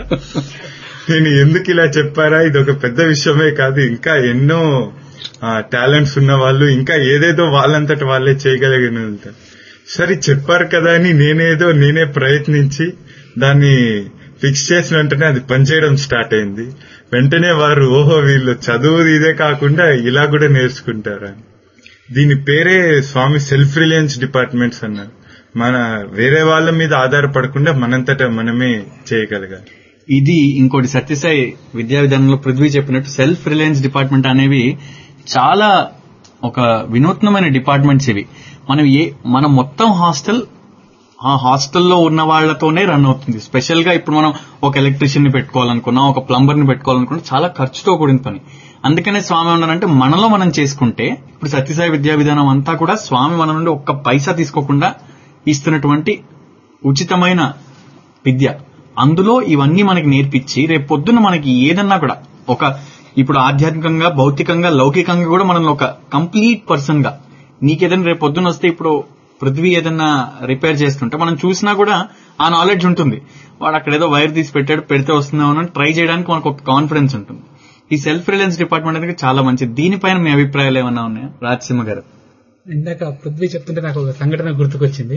నేను ఎందుకు ఇలా చెప్పారా, ఇది ఒక పెద్ద విషయమే కాదు, ఇంకా ఎన్నో టాలెంట్స్ ఉన్న వాళ్ళు ఇంకా ఏదేదో వాళ్ళంతట వాళ్ళే చేయగలిగినంత. సరే చెప్పారు కదా అని నేనేదో నేనే ప్రయత్నించి దాన్ని ఫిక్స్ చేసిన వెంటనే అది పనిచేయడం స్టార్ట్ అయింది. వెంటనే వారు ఓహో వీళ్ళు చదువు ఇదే కాకుండా ఇలా కూడా నేర్చుకుంటారా. దీని పేరే స్వామి సెల్ఫ్ రిలయన్స్ డిపార్ట్మెంట్స్ అన్నారు. మన వేరే వాళ్ళ మీద ఆధారపడకుండా మనంతటా మనమే చేయగలగాలి. ఇది ఇంకోటి సత్యసాయి విద్యా విధానంలో పృథ్వీ చెప్పినట్టు సెల్ఫ్ రిలయన్స్ డిపార్ట్మెంట్ అనేవి చాలా ఒక వినూత్నమైన డిపార్ట్మెంట్స్ ఇవి. మనం ఏ మన మొత్తం హాస్టల్ ఆ హాస్టల్లో ఉన్న వాళ్లతోనే రన్ అవుతుంది. స్పెషల్ గా ఇప్పుడు మనం ఒక ఎలక్ట్రీషియన్ ని పెట్టుకోవాలనుకున్నా, ఒక ప్లంబర్ ని పెట్టుకోవాలనుకున్నా చాలా ఖర్చుతో కూడిన పని. అందుకనే స్వామి ఉన్నారంటే మనలో మనం చేసుకుంటే, ఇప్పుడు సత్యసాయి విద్యా విధానం అంతా కూడా స్వామి మన నుండి ఒక్క పైసా తీసుకోకుండా ఇస్తున్నటువంటి ఉచితమైన విద్య. అందులో ఇవన్నీ మనకి నేర్పించి రేపు పొద్దున్న మనకి ఏదన్నా కూడా ఒక ఇప్పుడు ఆధ్యాత్మికంగా, భౌతికంగా, లౌకికంగా కూడా మనల్ని ఒక కంప్లీట్ పర్సన్ గా, నీకేదైనా రేపు పొద్దున్న వస్తే ఇప్పుడు పృథ్వీ ఏదన్నా రిపేర్ చేస్తుంటే మనం చూసినా కూడా ఆ నాలెడ్జ్ ఉంటుంది. వాడు అక్కడ ఏదో వైర్ తీసి పెట్టాడు, పెడితే వస్తుందేమో ట్రై చేయడానికి మనకు ఒక కాన్ఫిడెన్స్ ఉంటుంది. ఈ సెల్ఫ్ రిలయన్స్ డిపార్ట్మెంట్ అనేది చాలా మంచిది. దీనిపైన మీ అభిప్రాయాలు ఏమన్నా ఉన్నాయా రాజసింహ గారు? ఇందాక పృథ్వీ చెప్తుంటే నాకు ఒక సంఘటన గుర్తుకొచ్చింది.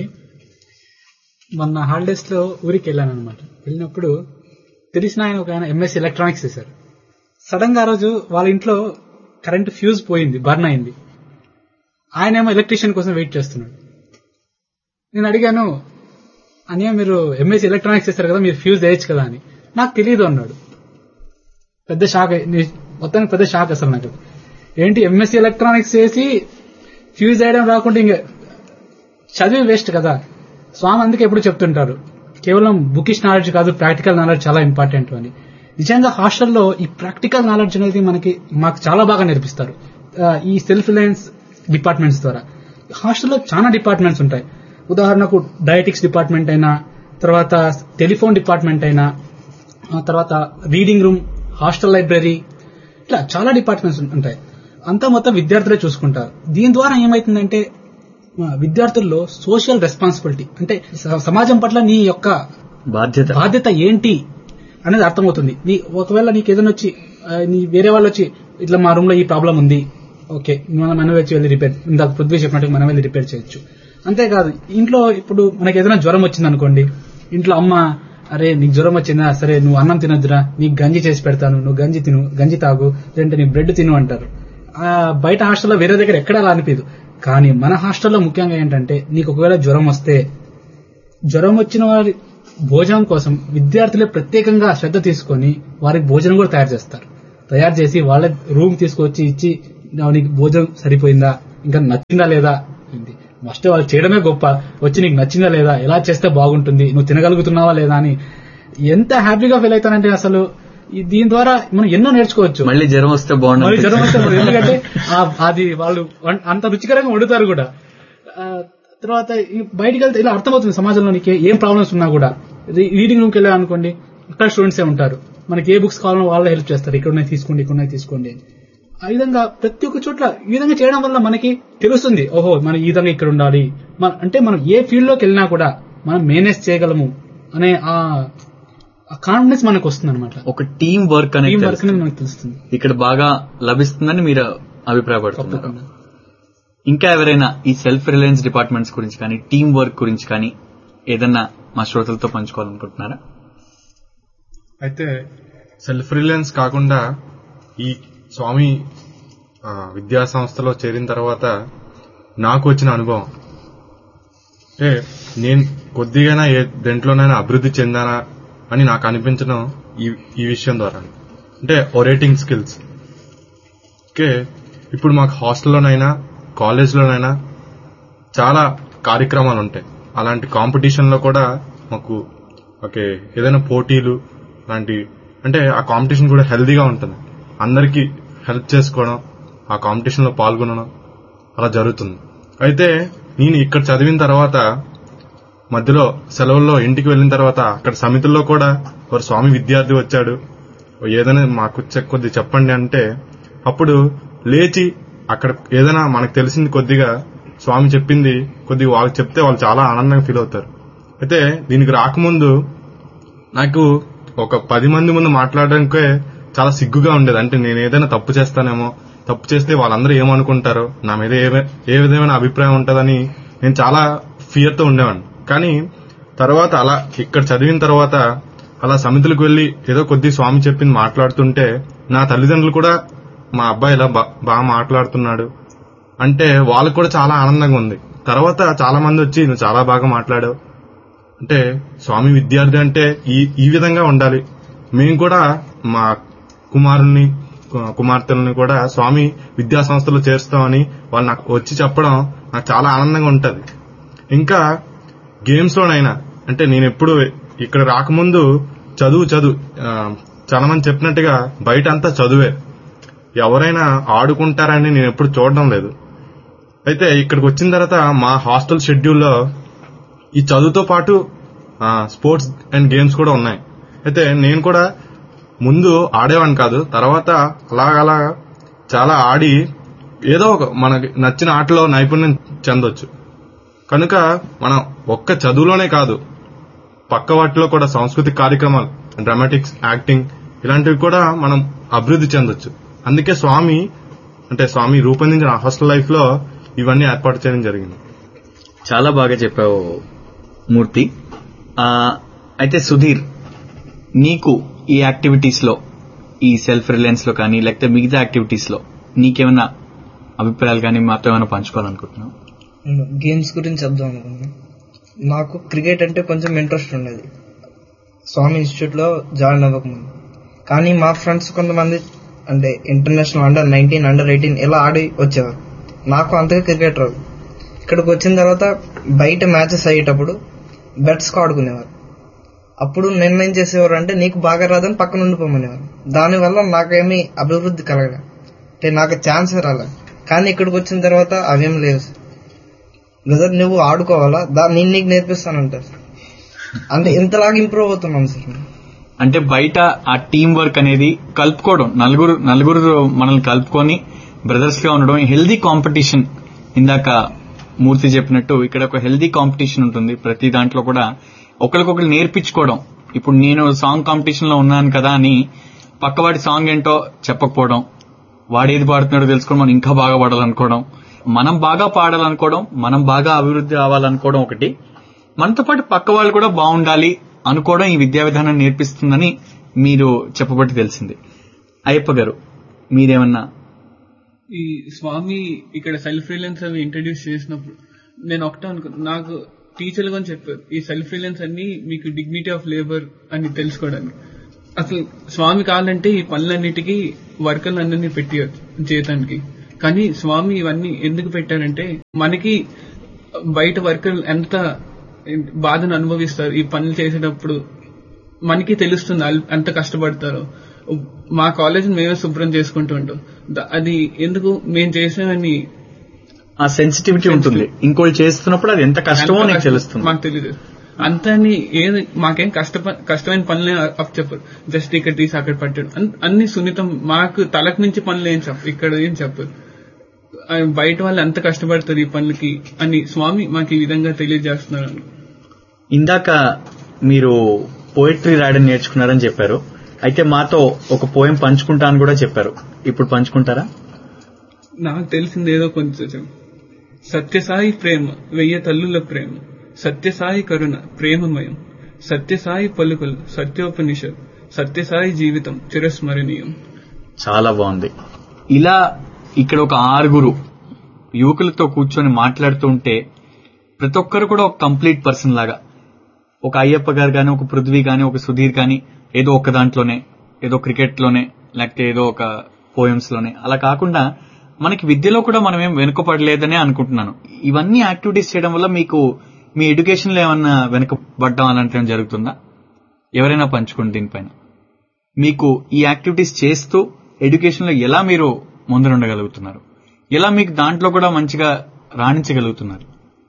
మొన్న హాలిడేస్ లో ఊరికి వెళ్ళాను అనమాట. వెళ్ళినప్పుడు తెలిసిన ఆయన ఒక ఆయన ఎంఎస్సీ ఎలక్ట్రానిక్స్ చేశారు. సడన్ గా ఆ రోజు వాళ్ళ ఇంట్లో కరెంట్ ఫ్యూజ్ పోయింది, బర్న్ అయింది. ఆయన ఏమో ఎలక్ట్రీషియన్ కోసం వెయిట్ చేస్తున్నాడు. నేను అడిగాను, అన్నయ్య మీరు ఎంఎస్సీ ఎలక్ట్రానిక్స్ చేస్తారు కదా, మీరు ఫ్యూజ్ వేయచ్చు కదా అని. నాకు తెలియదు అన్నాడు. పెద్ద షాక్, మొత్తానికి పెద్ద షాక్ అసలు నాకు. ఏంటి ఎంఎస్సీ ఎలక్ట్రానిక్స్ చేసి ఫ్యూజ్ వేయడం రాకుండా ఇంకా చదివి వేస్ట్ కదా. స్వామి అందుకే ఎప్పుడు చెప్తుంటారు, కేవలం బుకిష్ నాలెడ్జ్ కాదు, ప్రాక్టికల్ నాలెడ్జ్ చాలా ఇంపార్టెంట్ అని. నిజంగా హాస్టల్లో ఈ ప్రాక్టికల్ నాలెడ్జ్ అనేది మనకి మాకు చాలా బాగా నేర్పిస్తారు ఈ సెల్ఫ్ రిలయన్స్ డిపార్ట్మెంట్స్ ద్వారా. హాస్టల్లో చాలా డిపార్ట్మెంట్స్ ఉంటాయి. ఉదాహరణకు డయటిక్స్ డిపార్ట్మెంట్ అయినా, తర్వాత టెలిఫోన్ డిపార్ట్మెంట్ అయినా, తర్వాత రీడింగ్ రూమ్, హాస్టల్ లైబ్రరీ, ఇట్లా చాలా డిపార్ట్మెంట్స్ ఉంటాయి. అంతా మొత్తం విద్యార్థులే చూసుకుంటారు. దీని ద్వారా ఏమైతుందంటే విద్యార్థుల్లో సోషల్ రెస్పాన్సిబిలిటీ, అంటే సమాజం పట్ల నీ యొక్క బాధ్యత బాధ్యత ఏంటి అనేది అర్థమవుతుంది. నీ ఒకవేళ నీకు ఏదైనా వచ్చి నీ వేరే వాళ్ళు వచ్చి ఇట్లా మా రూమ్ లో ఈ ప్రాబ్లం ఉంది, ఓకే మనం మనం వచ్చి వెళ్ళి రిపేర్, ఇందాక పృథ్వీ చెప్పినట్టు మనం వెళ్ళి రిపేర్ చేయొచ్చు. అంతేకాదు ఇంట్లో ఇప్పుడు మనకి ఏదైనా జ్వరం వచ్చింది అనుకోండి, ఇంట్లో అమ్మ అరే నీకు జ్వరం వచ్చిందా, సరే నువ్వు అన్నం తినొద్దురా, నీకు గంజి చేసి పెడతాను, నువ్వు గంజి తిను, గంజి తాగు, లేదంటే నీ బ్రెడ్ తిను అంటారు. ఆ బయట హాస్టల్లో వేరే దగ్గర ఎక్కడా అలా అనిపించదు. కానీ మన హాస్టల్లో ముఖ్యంగా ఏంటంటే నీకు ఒకవేళ జ్వరం వస్తే జ్వరం వచ్చిన వారి భోజనం కోసం విద్యార్థులే ప్రత్యేకంగా శ్రద్ధ తీసుకొని వారికి భోజనం కూడా తయారు చేస్తారు. తయారు చేసి వాళ్ళ రూమ్ తీసుకొచ్చి ఇచ్చి నీకు భోజనం సరిపోయిందా, ఇంకా నచ్చిందా లేదా, ఫస్ట్ వాళ్ళు చేయడమే గొప్ప, వచ్చి నీకు నచ్చిందా లేదా, ఎలా చేస్తే బాగుంటుంది, నువ్వు తినగలుగుతున్నావా లేదా అని ఎంత హ్యాపీగా ఫీల్ అవుతానంటే అసలు దీని ద్వారా మనం ఎన్నో నేర్చుకోవచ్చు. మళ్ళీ జ్వరం వస్తే బాగుంటుంది, మళ్ళీ జ్వరం వస్తే బాగుంటుంది. ఎందుకంటే అది వాళ్ళు అంత రుచికరంగా వండుతారు కూడా. తర్వాత బయటికి వెళ్తే ఇలా అర్థమవుతుంది సమాజంలో నీకు ఏం ప్రాబ్లమ్స్ ఉన్నా కూడా. రీడింగ్ రూమ్కి వెళ్ళా అనుకోండి, అక్కడ స్టూడెంట్స్ ఏ ఉంటారు, మనకి ఏ బుక్స్ కావాలో వాళ్ళే హెల్ప్ చేస్తారు, ఇక్కడనే తీసుకోండి ఇక్కడనే తీసుకోండి. ఆ విధంగా ప్రతి ఒక్క చోట్ల ఈ విధంగా చేయడం వల్ల మనకి తెలుస్తుంది, ఓహో మనం ఈ విధంగా ఇక్కడ ఉండాలి, అంటే మనం ఏ ఫీల్డ్ లోకి వెళ్ళినా కూడా మనం మేనేజ్ చేయగలము అనే ఆ కాన్ఫిడెన్స్ మనకు వస్తుంది అనమాట. ఒక టీం వర్క్ అనేది టీం వర్క్ అనేది మనకు తెలుస్తుంది, ఇక్కడ బాగా లభిస్తుందని మీరు అభిప్రాయపడుతున్నారు. ఇంకా ఎవరైనా ఈ సెల్ఫ్ రిలయన్స్ డిపార్ట్మెంట్స్ గురించి కానీ టీం వర్క్ గురించి కానీ ఏదన్నా మా శ్రోతలతో పంచుకోవాలనుకుంటున్నారా? అయితే సెల్ఫ్ రిలయన్స్ కాకుండా ఈ స్వామి విద్యా సంస్థలో చేరిన తర్వాత నాకు వచ్చిన అనుభవం అంటే నేను కొద్దిగా ఏ దేంట్లోనైనా అభివృద్ధి చెందానా అని నాకు అనిపించడం ఈ ఈ విషయం ద్వారా. అంటే ఒరేటింగ్ స్కిల్స్. ఓకే, ఇప్పుడు మాకు హాస్టల్లోనైనా కాలేజ్లోనైనా చాలా కార్యక్రమాలు ఉంటాయి. అలాంటి కాంపిటీషన్లో కూడా మాకు ఓకే ఏదైనా పోటీలు అలాంటి, అంటే ఆ కాంపిటీషన్ కూడా హెల్దీగా ఉంటుంది, అందరికీ హెల్ప్ చేసుకోవడం, ఆ కాంపిటీషన్ లో పాల్గొనడం అలా జరుగుతుంది. అయితే నేను ఇక్కడ చదివిన తర్వాత మధ్యలో సెలవుల్లో ఇంటికి వెళ్ళిన తర్వాత అక్కడ సమితుల్లో కూడా ఒక స్వామి విద్యార్థి వచ్చాడు, ఏదైనా మాకు కొద్ది చెప్పండి అంటే అప్పుడు లేచి అక్కడ ఏదైనా మనకు తెలిసింది కొద్దిగా స్వామి చెప్పింది కొద్దిగా వాళ్ళకి చెప్తే వాళ్ళు చాలా ఆనందంగా ఫీల్ అవుతారు. అయితే దీనికి రాకముందు నాకు ఒక పది మంది ముందు మాట్లాడడానికే చాలా సిగ్గుగా ఉండేది. అంటే నేను ఏదైనా తప్పు చేస్తానేమో, తప్పు చేస్తే వాళ్ళందరూ ఏమనుకుంటారో, నా మీద ఏ విధమైన అభిప్రాయం ఉంటుందని నేను చాలా ఫియర్ తో ఉండేవాడిని. కానీ తర్వాత అలా ఇక్కడ చదివిన తర్వాత అలా సమితులకు వెళ్లి ఏదో కొద్ది స్వామి చెప్పింది మాట్లాడుతుంటే నా తల్లిదండ్రులు కూడా మా అబ్బాయి ఇలా బాగా మాట్లాడుతున్నాడు అంటే వాళ్ళకు కూడా చాలా ఆనందంగా ఉంది. తర్వాత చాలా మంది వచ్చి నువ్వు చాలా బాగా మాట్లాడావు, అంటే స్వామి విద్యార్థి అంటే ఈ ఈ విధంగా ఉండాలి, మేము కూడా మా కుమారుల్ని కుమార్తెలని కూడా స్వామి విద్యా సంస్థలో చేరుస్తామని వాళ్ళు నాకు వచ్చి చెప్పడం నాకు చాలా ఆనందంగా ఉంటది. ఇంకా గేమ్స్ లోనైనా అంటే నేను ఎప్పుడు ఇక్కడ రాకముందు చదువు చదువు చాలా మంది చెప్పినట్టుగా బయట అంతా చదువే, ఎవరైనా ఆడుకుంటారని నేను ఎప్పుడు చూడడం లేదు. అయితే ఇక్కడికి వచ్చిన తర్వాత మా హాస్టల్ షెడ్యూల్లో ఈ చదువుతో పాటు స్పోర్ట్స్ అండ్ గేమ్స్ కూడా ఉన్నాయి. అయితే నేను కూడా ముందు ఆడేవాడిని కాదు, తర్వాత అలాగలా చాలా ఆడి ఏదో ఒక మనకి నచ్చిన ఆటలో నైపుణ్యం చెందొచ్చు. కనుక మనం ఒక్క చదువులోనే కాదు పక్క వాటిలో కూడా సాంస్కృతిక కార్యక్రమాలు, డ్రామాటిక్స్, యాక్టింగ్ ఇలాంటివి కూడా మనం అభివృద్ధి చెందొచ్చు. అందుకే స్వామి అంటే స్వామి రూపొందించిన హాస్టల్ లైఫ్ లో ఇవన్నీ ఏర్పాటు చేయడం జరిగింది. చాలా బాగా చెప్పావు మూర్తి. అయితే సుధీర్, నీకు ఈ యాక్టివిటీస్ లో, ఈ సెల్ఫ్ రిలయన్స్ లో కానీ లేకపోతే మిగతా యాక్టివిటీస్ లో నీకేమైనా అభిప్రాయాలు కానీ మాతో ఏమైనా పంచుకోవాలనుకుంటున్నావు? గేమ్స్ గురించి చెప్దాం అనుకున్నాను. నాకు క్రికెట్ అంటే కొంచెం ఇంట్రెస్ట్ ఉండేది స్వామి ఇన్స్టిట్యూట్ లో జాయిన్ అవ్వకముందు. కానీ మా ఫ్రెండ్స్ కొంతమంది అంటే international under nineteen under eighteen ఇలా ఆడి వచ్చేవారు. నాకు అంతగా క్రికెట్ రాదు. ఇక్కడికి వచ్చిన తర్వాత బయట మ్యాచెస్ అయ్యేటప్పుడు బెట్స్ ఆడుకునేవారు. అప్పుడు నిర్ణయం చేసేవారు అంటే నీకు బాగా రాదని పక్కన ఉండిపోమనేవారు. దానివల్ల నాకేమీ అభివృద్ధి కలగల, అంటే నాకు ఛాన్స్ రాలే. కానీ ఇక్కడికి వచ్చిన తర్వాత అవేం లేవు. బ్రదర్ నువ్వు ఆడుకోవాలా, దాన్ని నేను నీకు నేర్పిస్తానంటారు. అంటే ఇంతలాగా ఇంప్రూవ్ అవుతున్నాం సార్. అంటే బయట ఆ టీం వర్క్ అనేది కలుపుకోవడం, నలుగురు నలుగురు మనల్ని కలుపుకొని బ్రదర్స్ గా ఉండడం, హెల్దీ కాంపిటీషన్. ఇందాక మూర్తి చెప్పినట్టు ఇక్కడ ఒక హెల్దీ కాంపిటీషన్ ఉంటుంది. ప్రతి దాంట్లో కూడా ఒకరికొకరు నేర్పించుకోవడం. ఇప్పుడు నేను సాంగ్ కాంపిటీషన్ లో ఉన్నాను కదా అని పక్కవాడి సాంగ్ ఏంటో చెప్పకపోవడం, వాడేది పాడుతున్నాడో తెలుసుకోవడం, మనం ఇంకా బాగా పాడాలనుకోవడం, మనం బాగా పాడాలనుకోవడం, మనం బాగా అభివృద్ధి అవ్వాలనుకోవడం ఒకటి, మనతో పాటు పక్క వాళ్ళు కూడా బాగుండాలి అనుకోవడం ఈ విద్యా విధానం నేర్పిస్తుందని మీరు చెప్పబట్టి తెలిసింది. అయ్యప్ప గారు, మీరేమన్నా? ఈ స్వామి ఇక్కడ సెల్ఫ్ రిలయన్స్ అవి ఇంట్రడ్యూస్ చేసినప్పుడు నేను ఒకటే అనుకున్నా, నాకు టీచర్లు అని చెప్పారు ఈ సెల్ఫ్ రిలయన్స్ అన్ని మీకు డిగ్నిటీ ఆఫ్ లేబర్ అని తెలుసుకోవడానికి. అసలు స్వామి కావాలంటే ఈ పనులన్నిటికీ వర్కర్లందరినీ పెట్టి జీతానికి. కానీ స్వామి ఇవన్నీ ఎందుకు పెట్టారంటే మనకి బయట వర్కర్లు ఎంత బాధను అనుభవిస్తారు ఈ పనులు చేసేటప్పుడు మనకి తెలుస్తుంది ఎంత కష్టపడతారో. మా కాలేజ్ మేమే శుభ్రం చేసుకుంటూ ఉంటాం. అది ఎందుకు మేము చేసామని ఆ సెన్సిటివిటీ ఉంటుంది. ఇంకోటి చేస్తున్నప్పుడు అది ఎంత కష్టమో నీకు తెలుస్తుంది. మాకు తెలియదు అంతని ఏది మాకేం కష్ట కష్టమైన పనులే అప్ చెప్పరు. జస్ట్ ఇక్కడ తీసి అక్కడ పట్టాడు అన్ని సున్నితం. మాకు తలకు నుంచి పనులు ఏం చెప్పు ఇక్కడ ఏం చెప్పరు. బయట వాళ్ళు ఎంత కష్టపడతారు ఈ పనులకి అని స్వామి మాకు ఈ విధంగా తెలియజేస్తున్నారు. ఇందాక మీరు పోయిటరీ రాయడం నేర్చుకున్నారని చెప్పారు. అయితే మాతో ఒక పోయం పంచుకుంటా అని కూడా చెప్పారు. ఇప్పుడు పంచుకుంటారా? నాకు తెలిసింది ఏదో కొంచెం. సత్యసాయి ప్రేమ వెయ్యి తల్లుల ప్రేమ, సత్యసాయి కరుణ ప్రేమమయం, సత్యసాయి పలుకులు సత్యోపనిషత్, సత్యసాయి జీవితం చిరస్మరణీయం. చాలా బాగుంది. ఇలా ఇక్కడ ఒక ఆరుగురు యువకులతో కూర్చొని మాట్లాడుతూ ఉంటే ప్రతి ఒక్కరు కూడా ఒక కంప్లీట్ పర్సన్ లాగా, ఒక అయ్యప్ప గారు కానీ, ఒక పృథ్వీ కానీ, ఒక సుధీర్ కానీ ఏదో ఒక దాంట్లోనే, ఏదో క్రికెట్ లోనే, లేకపోతే ఏదో ఒక పోయమ్స్ లోనే, అలా కాకుండా మనకి విద్యలో కూడా మనం ఏం వెనుకపడలేదనే అనుకుంటున్నాను. ఇవన్నీ యాక్టివిటీస్ చేయడం వల్ల మీకు మీ ఎడ్యుకేషన్ లో ఏమన్నా వెనుకబడ్డం అలాంటివి జరుగుతుందా? ఎవరైనా పంచుకోండి దీనిపైన. మీకు ఈ యాక్టివిటీస్ చేస్తూ ఎడ్యుకేషన్ లో ఎలా మీరు ముందరుండగలుగుతున్నారు, ఎలా మీకు దాంట్లో కూడా మంచిగా రాణించగలుగుతున్నారు?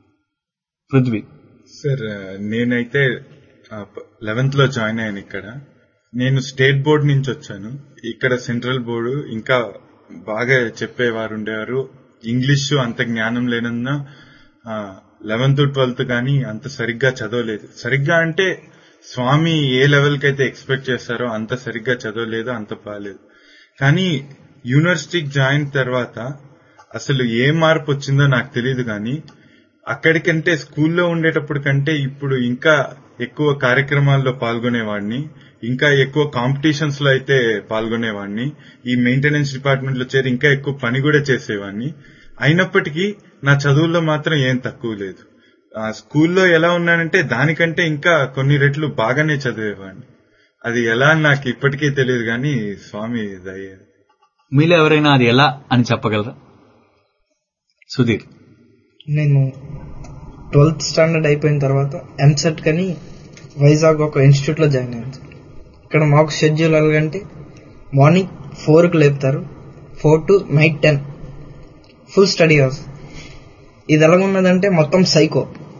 పృథ్వీ సార్, నేనైతే లెవెన్త్ లో జాయిన్ అయ్యాను. ఇక్కడ నేను స్టేట్ బోర్డు నుంచి వచ్చాను. ఇక్కడ సెంట్రల్ బోర్డు ఇంకా బాగా చెప్పేవారు ఉండేవారు. ఇంగ్లీష్ అంత జ్ఞానం లేనన్నా లెవెన్త్ ట్వెల్త్ కానీ అంత సరిగ్గా చదవలేదు. సరిగ్గా అంటే స్వామి ఏ లెవెల్ కి అయితే ఎక్స్పెక్ట్ చేస్తారో అంత సరిగ్గా చదవలేదు, అంత బాలేదు. కానీ యూనివర్సిటీకి జాయిన్ తర్వాత అసలు ఏ మార్పు వచ్చిందో నాకు తెలియదు. కానీ అక్కడికంటే స్కూల్లో ఉండేటప్పుడు కంటే ఇప్పుడు ఇంకా ఎక్కువ కార్యక్రమాల్లో పాల్గొనేవాడిని, ఇంకా ఎక్కువ కాంపిటీషన్స్ లో అయితే పాల్గొనేవాడిని. ఈ మెయింటెనెన్స్ డిపార్ట్మెంట్ లో చేరి ఇంకా ఎక్కువ పని కూడా చేసేవాడిని. అయినప్పటికీ నా చదువుల్లో మాత్రం ఏం తక్కువ లేదు. స్కూల్లో ఎలా ఉన్నానంటే దానికంటే ఇంకా కొన్ని రెట్లు బాగానే చదివేవాడిని. అది ఎలా నాకు ఇప్పటికీ తెలియదు, కానీ స్వామి దయ. మీలో ఎవరైనా అది ఎలా అని చెప్పగలరా? సుధీర్, నేను ట్వెల్త్ స్టాండర్డ్ అయిపోయిన తర్వాత ఎంసెట్ కని వైజాగ్ ఒక ఇన్స్టిట్యూట్ లో జాయిన్ అయ్యాను. ఇక్కడ మాకు షెడ్యూల్ ఎలాగంటే మార్నింగ్ ఫోర్ కు లేపుతారు, four to night ten full study hours. ఇది ఎలాగున్నదంటే మొత్తం సైకో.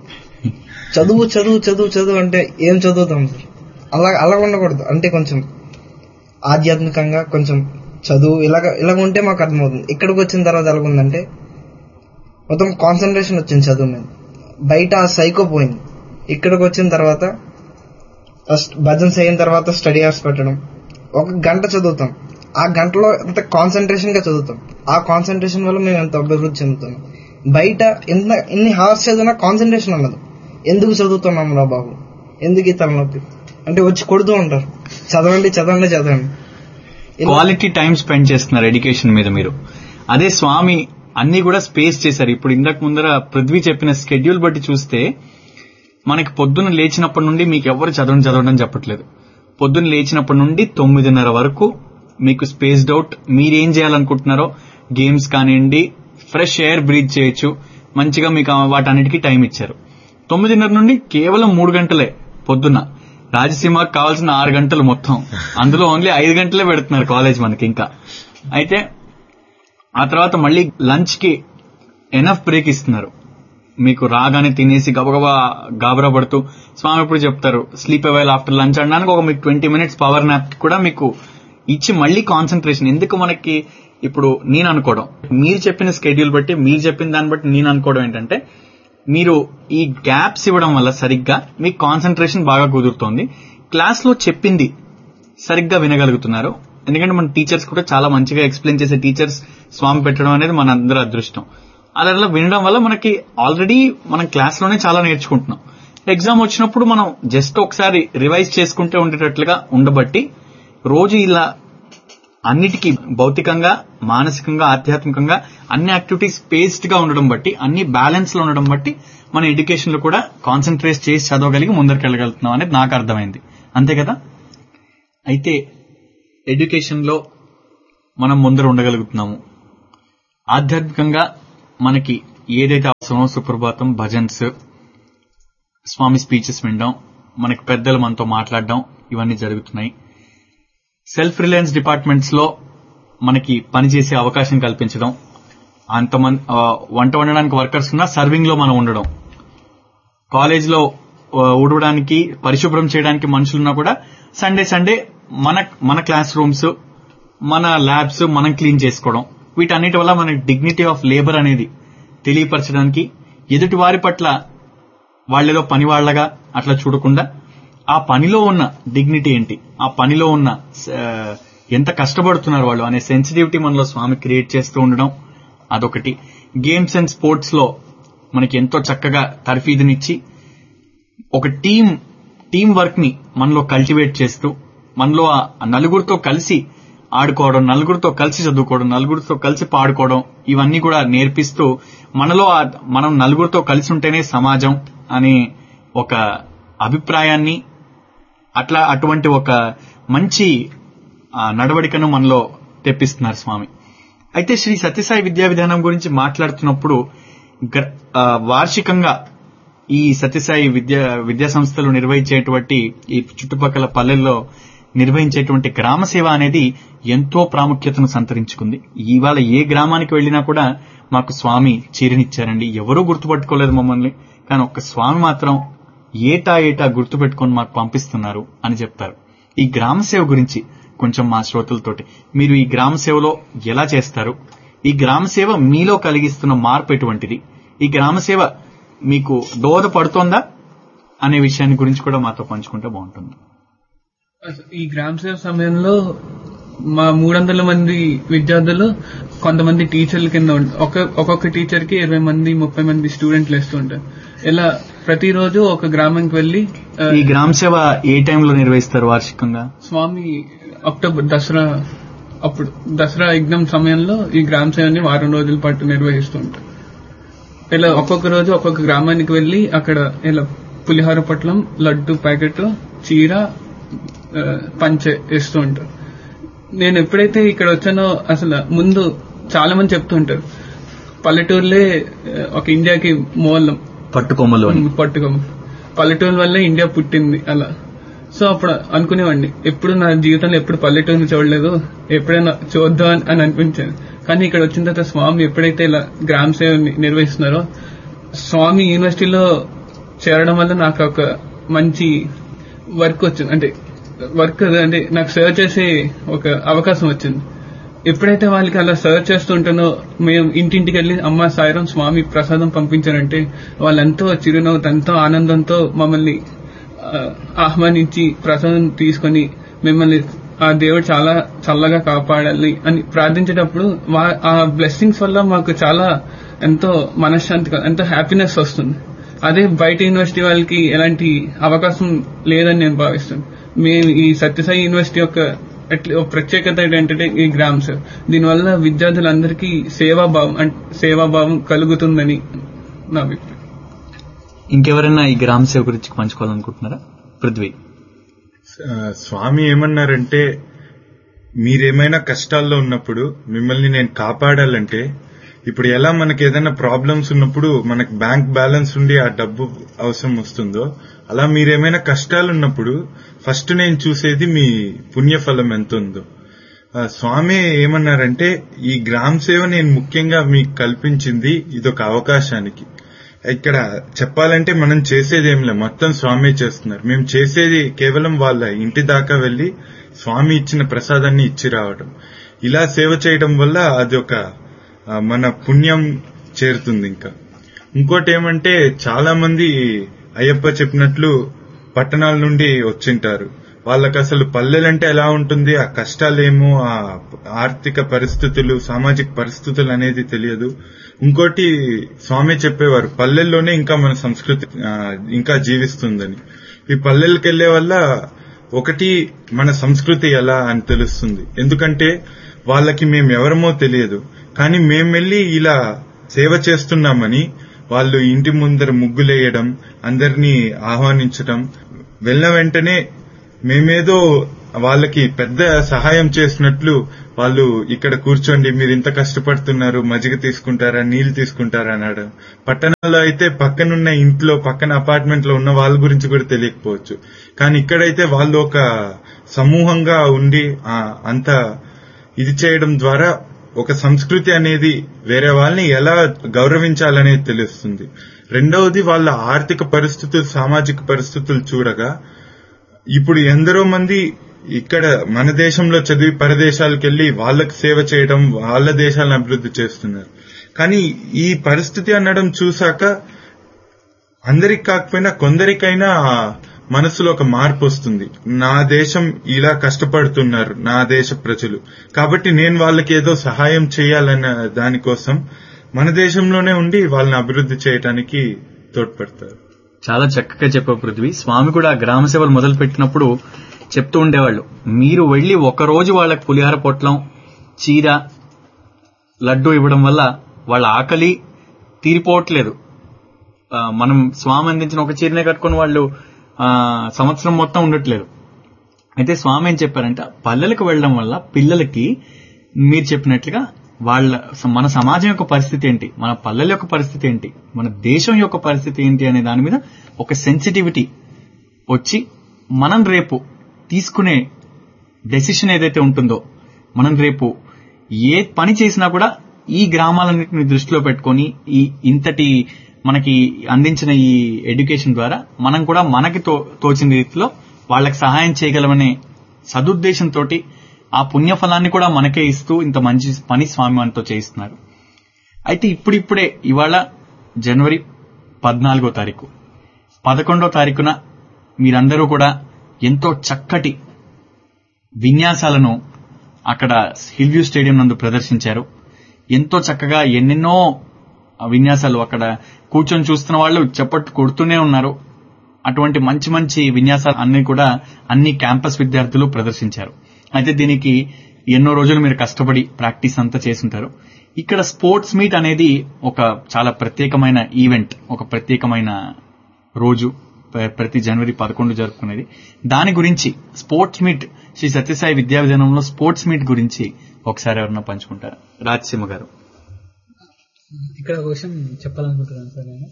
చదువు చదువు చదువు చదువు అంటే ఏం చదువుతాం సార్? అలా అలా ఉండకూడదు. అంటే కొంచెం ఆధ్యాత్మికంగా కొంచెం చదువు ఇలాగ ఇలాగ ఉంటే మాకు అర్థమవుతుంది. ఇక్కడికి వచ్చిన తర్వాత ఎలాగుందంటే మొత్తం కాన్సన్ట్రేషన్ వచ్చింది చదువు మీద. బయట ఆ సైకో పోయింది. ఇక్కడికి వచ్చిన తర్వాత ఫస్ట్ భజన్స్ అయిన తర్వాత స్టడీ అవర్స్ పెట్టడం. ఒక గంట చదువుతాం, ఆ గంటలో ఎంత కాన్సన్ట్రేషన్ గా చదువుతాం. ఆ కాన్సన్ట్రేషన్ వల్ల మేము ఎంత అభివృద్ధి చెందుతున్నాం. బయట ఎంత ఎన్ని హార్స్ చదివినా కాన్సన్ట్రేషన్ ఉండదు. ఎందుకు చదువుతున్నాం రా బాబు, ఎందుకు ఈ తలనొప్పి అంటే వచ్చి కొడుతూ ఉంటారు. చదవండి చదవండి చదవండి. క్వాలిటీ టైం స్పెండ్ చేస్తున్నారు ఎడ్యుకేషన్ మీద మీరు. అదే స్వామి అన్ని కూడా స్పేస్ చేశారు. ఇప్పుడు ఇంతకు ముందర పృథ్వీ చెప్పిన స్కెడ్యూల్ బట్టి చూస్తే మనకి పొద్దున్న లేచినప్పటి నుండి మీకు ఎవరు చదవండి చదవండి అని చెప్పట్లేదు. పొద్దున్న లేచినప్పటి నుండి తొమ్మిదిన్నర వరకు మీకు స్పేస్డ్ అవుట్, మీరేం చేయాలనుకుంటున్నారో గేమ్స్ కానివ్వండి, ఫ్రెష్ ఎయిర్ బ్రీత్ చేయొచ్చు, మంచిగా మీకు వాటన్నిటికీ టైం ఇచ్చారు. తొమ్మిదిన్నర నుండి కేవలం మూడు గంటలే పొద్దున్న. రాజసీమకు కావాల్సిన ఆరు గంటలు మొత్తం, అందులో ఓన్లీ ఐదు గంటలే పెడుతున్నారు కాలేజ్ మనకి. ఇంకా అయితే ఆ తర్వాత మళ్ళీ లంచ్ కి ఎనఫ్ బ్రేక్ ఇస్తున్నారు. మీకు రాగానే తినేసి గబగబా గాబరా పడుతూ స్వామి ఎప్పుడు చెప్తారు స్లీప్ అవైల్ ఆఫ్టర్ లంచ్ అనడానికి ఒక మీకు ట్వంటీ మినిట్స్ పవర్ నాప్ కూడా మీకు ఇచ్చి మళ్ళీ కాన్సన్ట్రేషన్. ఎందుకు మనకి ఇప్పుడు నేను అనుకోవడం, మీరు చెప్పిన స్కెడ్యూల్ బట్టి, మీరు చెప్పిన దాన్ని బట్టి నేను అనుకోవడం ఏంటంటే మీరు ఈ గ్యాప్స్ ఇవ్వడం వల్ల సరిగ్గా మీకు కాన్సన్ట్రేషన్ బాగా కుదురుతోంది. క్లాస్ లో చెప్పింది సరిగ్గా వినగలుగుతున్నారు. ఎందుకంటే మన టీచర్స్ కూడా చాలా మంచిగా ఎక్స్ప్లెయిన్ చేసే టీచర్స్ స్వామి పెట్టడం అనేది మన అందరి అదృష్టం. అలా వినడం వల్ల మనకి ఆల్రెడీ మనం క్లాస్ లోనే చాలా నేర్చుకుంటున్నాం. ఎగ్జామ్ వచ్చినప్పుడు మనం జస్ట్ ఒకసారి రివైజ్ చేసుకుంటే ఉండేటట్లుగా ఉండబట్టి రోజు ఇలా అన్నిటికీ భౌతికంగా, మానసికంగా, ఆధ్యాత్మికంగా అన్ని యాక్టివిటీస్ స్పేస్డ్ గా ఉండడం బట్టి, అన్ని బ్యాలెన్స్ లో ఉండడం బట్టి మన ఎడ్యుకేషన్ లో కూడా కాన్సన్ట్రేట్ చేసి చదవగలిగి ముందరికి వెళ్ళగలుగుతున్నాం అనేది నాకు అర్థమైంది. అంతే కదా? అయితే ఎడ్యుకేషన్లో మనం ముందర ఉండగలుగుతున్నాము. ఆధ్యాత్మికంగా మనకి ఏదైతే అవసరమో సుప్రభాతం, భజన్స్, స్వామి స్పీచెస్ వినడం, మనకి పెద్దలు మనతో మాట్లాడడం, ఇవన్నీ జరుగుతున్నాయి. సెల్ఫ్ రిలయన్స్ డిపార్ట్మెంట్స్ లో మనకి పనిచేసే అవకాశం కల్పించడం, అంతమంది వంట వండడానికి వర్కర్స్ ఉన్నా సర్వింగ్ లో మనం ఉండడం, కాలేజ్ లో ఊడవడానికి పరిశుభ్రం చేయడానికి మనుషులున్నా కూడా సండే సండే మన మన క్లాస్ రూమ్స్, మన ల్యాబ్స్ మనం క్లీన్ చేసుకోవడం, వీటన్నిటి వల్ల మనకి డిగ్నిటీ ఆఫ్ లేబర్ అనేది తెలియపరచడానికి, ఎదుటి వారి పట్ల వాళ్ళేదో పని వాళ్లగా అట్లా చూడకుండా ఆ పనిలో ఉన్న డిగ్నిటీ ఏంటి, ఆ పనిలో ఉన్న ఎంత కష్టపడుతున్నారు వాళ్ళు అనే సెన్సిటివిటీ మనలో స్వామి క్రియేట్ చేస్తూ ఉండడం అదొకటి. గేమ్స్ అండ్ స్పోర్ట్స్ లో మనకి ఎంతో చక్కగా తర్ఫీదునిచ్చి ఒక టీం టీం వర్క్ ని మనలో కల్టివేట్ చేస్తూ, మనలో ఆ నలుగురితో కలిసి ఆడుకోవడం, నలుగురితో కలిసి చదువుకోవడం, నలుగురితో కలిసి పాడుకోవడం, ఇవన్నీ కూడా నేర్పిస్తూ మనలో మనం నలుగురితో కలిసి ఉంటేనే సమాజం అనే ఒక అభిప్రాయాన్ని, అట్లా అటువంటి ఒక మంచి నడవడికను మనలో తెప్పిస్తున్నారు స్వామి. అయితే శ్రీ సత్యసాయి విద్యా విధానం గురించి మాట్లాడుతున్నప్పుడు వార్షికంగా ఈ సత్యసాయి విద్యా విద్యా సంస్థలు నిర్వహించేటువంటి ఈ చుట్టుపక్కల పల్లెల్లో నిర్వహించేటువంటి గ్రామ సేవ అనేది ఎంతో ప్రాముఖ్యతను సంతరించుకుంది. ఇవాళ ఏ గ్రామానికి వెళ్లినా కూడా మాకు స్వామి చీరనిచ్చారండి, ఎవరూ గుర్తుపట్టుకోలేదు మమ్మల్ని, కానీ ఒక్క స్వామి మాత్రం ఏటా ఏటా గుర్తుపెట్టుకొని మాకు పంపిస్తున్నారు అని చెప్తారు. ఈ గ్రామ సేవ గురించి కొంచెం మా శ్రోతలతోటి, మీరు ఈ గ్రామ సేవలో ఎలా చేస్తారు, ఈ గ్రామ సేవ మీలో కలిగిస్తున్న మార్పు ఎటువంటిది, ఈ గ్రామ సేవ మీకు దోహదపడుతోందా అనే విషయాన్ని గురించి కూడా మాతో పంచుకుంటే బాగుంటుంది. ఈ గ్రామ సేవ సమయంలో మా మూడు వందల మంది విద్యార్థులు కొంతమంది టీచర్ల కింద ఒక్కొక్క టీచర్ కి ఇరవై మంది ముప్పై మంది స్టూడెంట్లు వేస్తూ ఉంటారు. ఇలా ప్రతిరోజు ఒక గ్రామానికి వెళ్లి ఈ గ్రామ సేవ ఏ టైంలో నిర్వహిస్తారు వార్షికంగా? స్వామి అక్టోబర్ దసరా అప్పుడు దసరా యజ్ఞం సమయంలో ఈ గ్రామ సేవని వారం రోజుల పాటు నిర్వహిస్తూ ఉంటారు. ఇలా ఒక్కొక్క రోజు ఒక్కొక్క గ్రామానికి వెళ్లి అక్కడ ఇలా పులిహోర పొట్లం, లడ్డు ప్యాకెట్, చీర, పంచె ఇస్తూ ఉంటారు. నేను ఎప్పుడైతే ఇక్కడ వచ్చానో అసలు ముందు చాలా మంది చెప్తూ ఉంటారు పల్లెటూరులే ఒక ఇండియాకి మూలం, పట్టుకొమ్మలు పట్టుకొమ్మ, పల్లెటూరు వల్లే ఇండియా పుట్టింది అలా. సో అప్పుడు అనుకునేవాడిని, ఎప్పుడు నా జీవితంలో ఎప్పుడు పల్లెటూరుని చూడలేదు, ఎప్పుడైనా చూద్దాం అని అనిపించాను. కానీ ఇక్కడ వచ్చిన తర్వాత స్వామి ఎప్పుడైతే ఇలా గ్రామ సేవని నిర్వహిస్తున్నారో, స్వామి యూనివర్సిటీలో చేరడం వల్ల నాకు ఒక మంచి వర్క్ వచ్చింది, అంటే వర్క్ అంటే నాకు సర్వ్ చేసే ఒక అవకాశం వచ్చింది. ఎప్పుడైతే వాళ్ళకి అలా సర్వ్ చేస్తుంటానో, మేము ఇంటింటికి వెళ్ళి అమ్మ సాయిరాం స్వామి ప్రసాదం పంపించారంటే వాళ్ళెంతో చిరునవ్వుతో ఎంతో ఆనందంతో మమ్మల్ని ఆహ్వానించి ప్రసాదం తీసుకుని మిమ్మల్ని ఆ దేవుడు చాలా చల్లగా కాపాడాలి అని ప్రార్థించేటప్పుడు ఆ బ్లెస్సింగ్స్ వల్ల మాకు చాలా ఎంతో మనశ్శాంతి, ఎంతో హ్యాపీనెస్ వస్తుంది. అదే బయట యూనివర్సిటీ వాళ్ళకి ఎలాంటి అవకాశం లేదని నేను భావిస్తాను. మేము ఈ సత్యసాయి యూనివర్సిటీ యొక్క ప్రత్యేకత ఏంటంటే ఈ గ్రామ సేవ, దీనివల్ల విద్యార్థులందరికీ సేవాభావం సేవాభావం కలుగుతుందని నా అభిప్రాయం. ఇంకెవరైనా ఈ గ్రామ సేవ గురించి పంచుకోవాలనుకుంటున్నారా? పృథ్వీ. స్వామి ఏమన్నారంటే, మీరేమైనా కష్టాల్లో ఉన్నప్పుడు మిమ్మల్ని నేను కాపాడాలంటే, ఇప్పుడు ఎలా మనకి ఏదైనా ప్రాబ్లమ్స్ ఉన్నప్పుడు మనకు బ్యాంక్ బ్యాలెన్స్ ఉండి ఆ డబ్బు అవసరం వస్తుందో, అలా మీరేమైనా కష్టాలు ఉన్నప్పుడు ఫస్ట్ నేను చూసేది మీ పుణ్యఫలం ఎంత ఉందో. స్వామి ఏమన్నారంటే, ఈ గ్రామ సేవ నేను ముఖ్యంగా మీకు కల్పించింది ఇదొక అవకాశానికి. ఇక్కడ చెప్పాలంటే మనం చేసేది ఏం లేదు, మొత్తం స్వామి చేస్తున్నారు. మేము చేసేది కేవలం వాళ్ళ ఇంటి దాకా వెళ్లి స్వామి ఇచ్చిన ప్రసాదాన్ని ఇచ్చి రావడం. ఇలా సేవ చేయడం వల్ల అది ఒక మన పుణ్యం చేరుతుంది. ఇంకా ఇంకోటి ఏమంటే, చాలా మంది అయ్యప్ప చెప్పినట్లు పట్టణాల నుండి వచ్చింటారు. వాళ్ళకి అసలు పల్లెలంటే ఎలా ఉంటుంది, ఆ కష్టాలేమో, ఆ ఆర్థిక పరిస్థితులు, సామాజిక పరిస్థితులు అనేది తెలియదు. ఇంకోటి స్వామి చెప్పేవారు, పల్లెల్లోనే ఇంకా మన సంస్కృతి ఇంకా జీవిస్తుందని. ఈ పల్లెలకు వెళ్లే వల్ల ఒకటి మన సంస్కృతి ఎలా అని తెలుస్తుంది. ఎందుకంటే వాళ్ళకి మేము ఎవరమో తెలియదు, కానీ మేము వెళ్లి ఇలా సేవ చేస్తున్నామని వాళ్ళు ఇంటి ముందర ముగ్గులేయడం, అందరినీ ఆహ్వానించడం, వెళ్ళిన వెంటనే మేమేదో వాళ్ళకి పెద్ద సహాయం చేసినట్లు వాళ్ళు ఇక్కడ కూర్చోండి, మీరు ఇంత కష్టపడుతున్నారు, మజ్జిగ తీసుకుంటారా, నీళ్లు తీసుకుంటారా అన్నాడు. పట్టణాల్లో అయితే పక్కనున్న ఇంట్లో పక్కన అపార్ట్మెంట్ లో ఉన్న వాళ్ళ గురించి కూడా తెలియకపోవచ్చు. కానీ ఇక్కడైతే వాళ్ళు ఒక సమూహంగా ఉండి అంత ఇది చేయడం ద్వారా ఒక సంస్కృతి అనేది వేరే వాళ్ళని ఎలా గౌరవించాలనేది తెలుస్తుంది. రెండవది వాళ్ళ ఆర్థిక పరిస్థితులు, సామాజిక పరిస్థితులు చూడగా ఇప్పుడు ఎందరో మంది ఇక్కడ మన దేశంలో చదివి పరదేశాలకు వెళ్లి వాళ్ళకి సేవ చేయడం, వాళ్ళ దేశాలను అభివృద్ధి చేస్తున్నారు. కానీ ఈ పరిస్థితి అనడం చూశాక అందరికి కాకపోయినా కొందరికైనా మనసులో ఒక మార్పు వస్తుంది. నా దేశం ఇలా కష్టపడుతున్నారు, నా దేశ ప్రజలు, కాబట్టి నేను వాళ్ళకి ఏదో సహాయం చేయాలన్న దానికోసం మన దేశంలోనే ఉండి వాళ్ళని అభివృద్ధి చేయడానికి తోడ్పడతారు. చాలా చక్కగా చెప్పావు పృథ్వీ. స్వామి కూడా గ్రామ సేవలు మొదలు పెట్టినప్పుడు చెప్తూ ఉండేవాళ్ళు, మీరు వెళ్లి ఒక రోజు వాళ్ళకి పులిహార పొట్లం, చీర, లడ్డు ఇవ్వడం వల్ల వాళ్ళ ఆకలి తీరిపోవట్లేదు. మనం స్వామి అందించిన ఒక చీరనే కట్టుకుని వాళ్ళు ఆ సంవత్సరం మొత్తం ఉండట్లేదు. అయితే స్వామి ఏం చెప్పారంటే, పల్లెలకు వెళ్లడం వల్ల పిల్లలకి మీరు చెప్పినట్లుగా వాళ్ళ మన సమాజం యొక్క పరిస్థితి ఏంటి, మన పల్లెల యొక్క పరిస్థితి ఏంటి, మన దేశం యొక్క పరిస్థితి ఏంటి అనే దాని మీద ఒక సెన్సిటివిటీ వచ్చి మనం రేపు తీసుకునే డెసిషన్ ఏదైతే ఉంటుందో, మనం రేపు ఏ పని చేసినా కూడా ఈ గ్రామాలన్నింటినీ దృష్టిలో పెట్టుకుని ఈ ఇంతటి మనకి అందించిన ఈ ఎడ్యుకేషన్ ద్వారా మనం కూడా మనకి తో తోచిన రీతిలో వాళ్ళకి సహాయం చేయగలమనే సదుద్దేశంతో ఆ పుణ్యఫలాన్ని కూడా మనకే ఇస్తూ ఇంత మంచి పని స్వామి మనతో చేయిస్తున్నారు. అయితే ఇప్పుడిప్పుడే ఇవాళ జనవరి పద్నాలుగో తారీఖు పదకొండో తారీఖున మీరందరూ కూడా ఎంతో చక్కటి విన్యాసాలను అక్కడ హిల్ వ్యూ స్టేడియం నందు ప్రదర్శించారు. ఎంతో చక్కగా ఎన్నెన్నో విన్యాసాలు అక్కడ కూర్చొని చూస్తున్న వాళ్ళు చప్పట్లు కొడుతూనే ఉన్నారు. అటువంటి మంచి మంచి విన్యాసాలు అన్ని కూడా అన్ని క్యాంపస్ విద్యార్థులు ప్రదర్శించారు. అయితే దీనికి ఎన్నో రోజులు మీరు కష్టపడి ప్రాక్టీస్ అంతా చేసుంటారు. ఇక్కడ స్పోర్ట్స్ మీట్ అనేది ఒక చాలా ప్రత్యేకమైన ఈవెంట్, ఒక ప్రత్యేకమైన రోజు, ప్రతి జనవరి పదకొండు జరుపుకునేది. దాని గురించి స్పోర్ట్స్ మీట్, శ్రీ సత్యసాయి విద్యా విధానంలో స్పోర్ట్స్ మీట్ గురించి ఒకసారి ఎవరన్నా పంచుకుంటారా? రాజసీమ గారు. ఇక్కడ ఒక విషయం చెప్పాలనుకుంటున్నాను సార్. నేను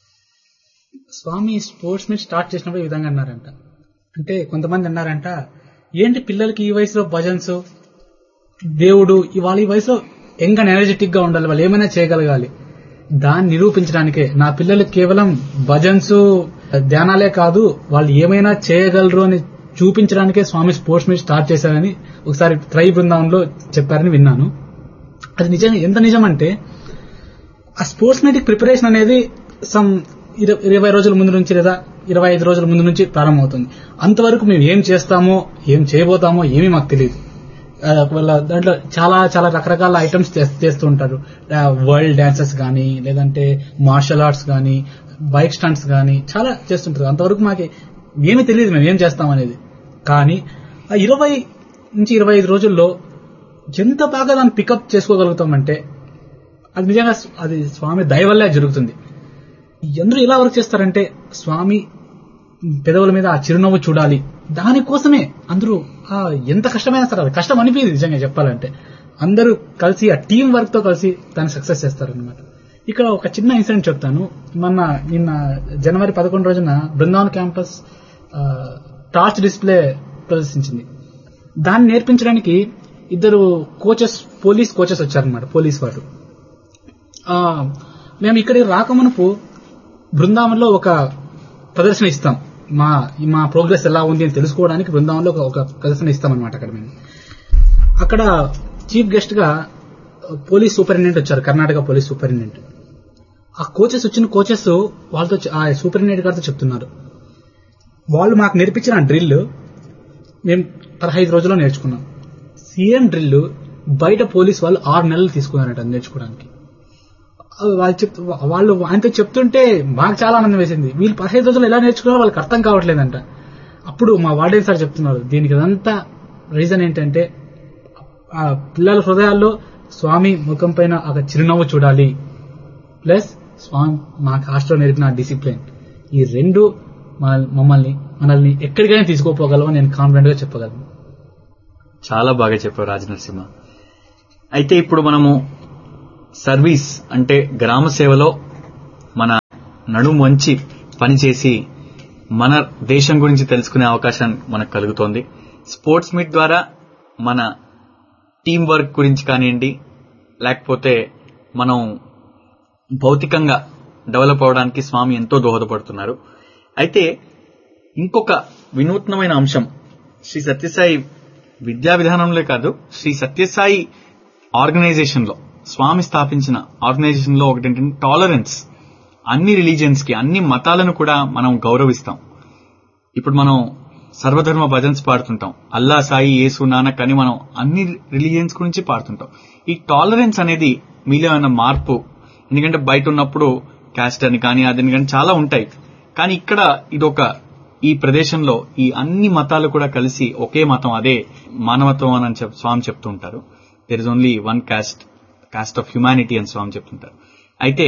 స్వామి స్పోర్ట్స్ మీట్ స్టార్ట్ చేసినప్పుడు ఈ విధంగా అన్నారంట. అంటే కొంతమంది అన్నారంట, ఏంటి పిల్లలకి ఈ వయసులో భజన్స్, దేవుడు, ఇవాళ ఈ వయసులో యంగ్ అండ్ ఎనర్జెటిక్ గా ఉండాలి, వాళ్ళు ఏమైనా చేయగలగాలి. దాన్ని నిరూపించడానికే నా పిల్లలకి కేవలం భజన్స్ ధ్యానాలే కాదు, వాళ్ళు ఏమైనా చేయగలరు అని చూపించడానికే స్వామి స్పోర్ట్స్ మీట్ స్టార్ట్ చేశారని ఒకసారి త్రై బృందావనంలో చెప్పారని విన్నాను. అది నిజంగా ఎంత నిజం అంటే, ఆ స్పోర్ట్స్ మీట్ ప్రిపరేషన్ అనేది సమ్ ఇరవై రోజుల ముందు నుంచి లేదా ఇరవై ఐదు రోజుల ముందు నుంచి ప్రారంభమవుతుంది. అంతవరకు మేము ఏం చేస్తామో ఏం చేయబోతామో ఏమీ మాకు తెలియదు. దాంట్లో చాలా చాలా రకరకాల ఐటమ్స్ చేస్తూ ఉంటారు. వరల్డ్ డాన్సెస్ కానీ, లేదంటే మార్షల్ ఆర్ట్స్ కానీ, బైక్ స్టంట్స్ కానీ చాలా చేస్తుంటారు. అంతవరకు మాకు ఏమీ తెలియదు మేము ఏం చేస్తామనేది. కానీ ఆ ఇరవై నుంచి ఇరవై ఐదు రోజుల్లో ఎంత బాగా దాన్ని పికప్ చేసుకోగలుగుతామంటే అది నిజంగా అది స్వామి దయ వల్లే జరుగుతుంది. అందరూ ఎలా వర్క్ చేస్తారంటే, స్వామి పెదవుల మీద ఆ చిరునవ్వు చూడాలి, దానికోసమే అందరూ ఎంత కష్టమైనా సరే, అది కష్టం అనిపించింది నిజంగా చెప్పాలంటే. అందరూ కలిసి ఆ టీం వర్క్ తో కలిసి దాన్ని సక్సెస్ చేస్తారనమాట. ఇక్కడ ఒక చిన్న ఇన్సిడెంట్ చెప్తాను. మొన్న నిన్న జనవరి పదకొండు రోజున బృందావన్ క్యాంపస్ టార్చ్ డిస్ప్లే ప్రదర్శించింది. దాన్ని నేర్పించడానికి ఇద్దరు కోచెస్, పోలీస్ కోచెస్ వచ్చారనమాట, పోలీస్ వారు. మేము ఇక్కడికి రాకమునుపు బృందావనంలో ఒక ప్రదర్శన ఇస్తాం, మా మా ప్రోగ్రెస్ ఎలా ఉంది అని తెలుసుకోవడానికి బృందావనంలో ఒక ప్రదర్శన ఇస్తాం అనమాట. అక్కడ మేము అక్కడ చీఫ్ గెస్ట్ గా పోలీస్ సూపరింటెండెంట్ వచ్చారు, కర్ణాటక పోలీస్ సూపరింటెండెంట్. ఆ కోచెస్ వచ్చిన కోచెస్ వాళ్ళతో ఆ సూపరింటెండెంట్ గారితో చెప్తున్నారు, వాళ్ళు మాకు నేర్పించిన డ్రిల్ మేము పదహైదు రోజుల్లో నేర్చుకున్నాం. సేమ్ డ్రిల్ బయట పోలీస్ వాళ్ళు ఆరు నెలలు తీసుకున్నారట నేర్చుకోవడానికి. వాళ్ళు చెప్ వాళ్ళు ఆయనతో చెప్తుంటే మాకు చాలా ఆనందం వేసింది. వీళ్ళు పదహైదు రోజులు ఎలా నేర్చుకున్నారో వాళ్ళకి అర్థం కావట్లేదంట. అప్పుడు మా వార్డెన్ సార్ చెప్తున్నారు, దీనికి అదంతా రీజన్ ఏంటంటే ఆ పిల్లల హృదయాల్లో స్వామి ముఖం పైన ఒక చిరునవ్వు చూడాలి, ప్లస్ స్వామి మాకు హాస్టల్లో నేర్పిన డిసిప్లిన్, ఈ రెండు మమ్మల్ని మనల్ని ఎక్కడికైనా తీసుకోపోగలమని నేను కాన్ఫిడెంట్ గా చెప్పగలను. చాలా బాగా చెప్పారు రాజనరసింహ. అయితే ఇప్పుడు మనము సర్వీస్ అంటే గ్రామ సేవలో మన నడుము వంచి పనిచేసి మన దేశం గురించి తెలుసుకునే అవకాశం మనకు కలుగుతోంది. స్పోర్ట్స్ మీట్ ద్వారా మన టీం వర్క్ గురించి కానివ్వండి, లేకపోతే మనం భౌతికంగా డెవలప్ అవడానికి స్వామి ఎంతో దోహదపడుతున్నారు. అయితే ఇంకొక వినూత్నమైన అంశం శ్రీ సత్యసాయి విద్యా విధానంలో కాదు, శ్రీ సత్యసాయి ఆర్గనైజేషన్ లో స్వామి స్థాపించిన ఆర్గనైజేషన్ లో ఒకటి ఏంటంటే టాలరెన్స్. అన్ని రిలీజియన్స్ కి, అన్ని మతాలను కూడా మనం గౌరవిస్తాం. ఇప్పుడు మనం సర్వధర్మ భజన్స్ పాడుతుంటాం, అల్లా సాయి యేసు నానక్ అని మనం అన్ని రిలీజియన్స్ గురించి పాడుతుంటాం. ఈ టాలరెన్స్ అనేది మీలో ఏమైనా మార్పు, ఎందుకంటే బయట ఉన్నప్పుడు క్యాస్ట్ అని కానీ అదని కానీ చాలా ఉంటాయి, కానీ ఇక్కడ ఇదొక ఈ ప్రదేశంలో ఈ అన్ని మతాలు కూడా కలిసి ఒకే మతం, అదే మానవత్వం అని చెప్పి స్వామి చెప్తూ ఉంటారు. There is only one caste, cost of humanity అని స్వామి చెప్తుంటారు. అయితే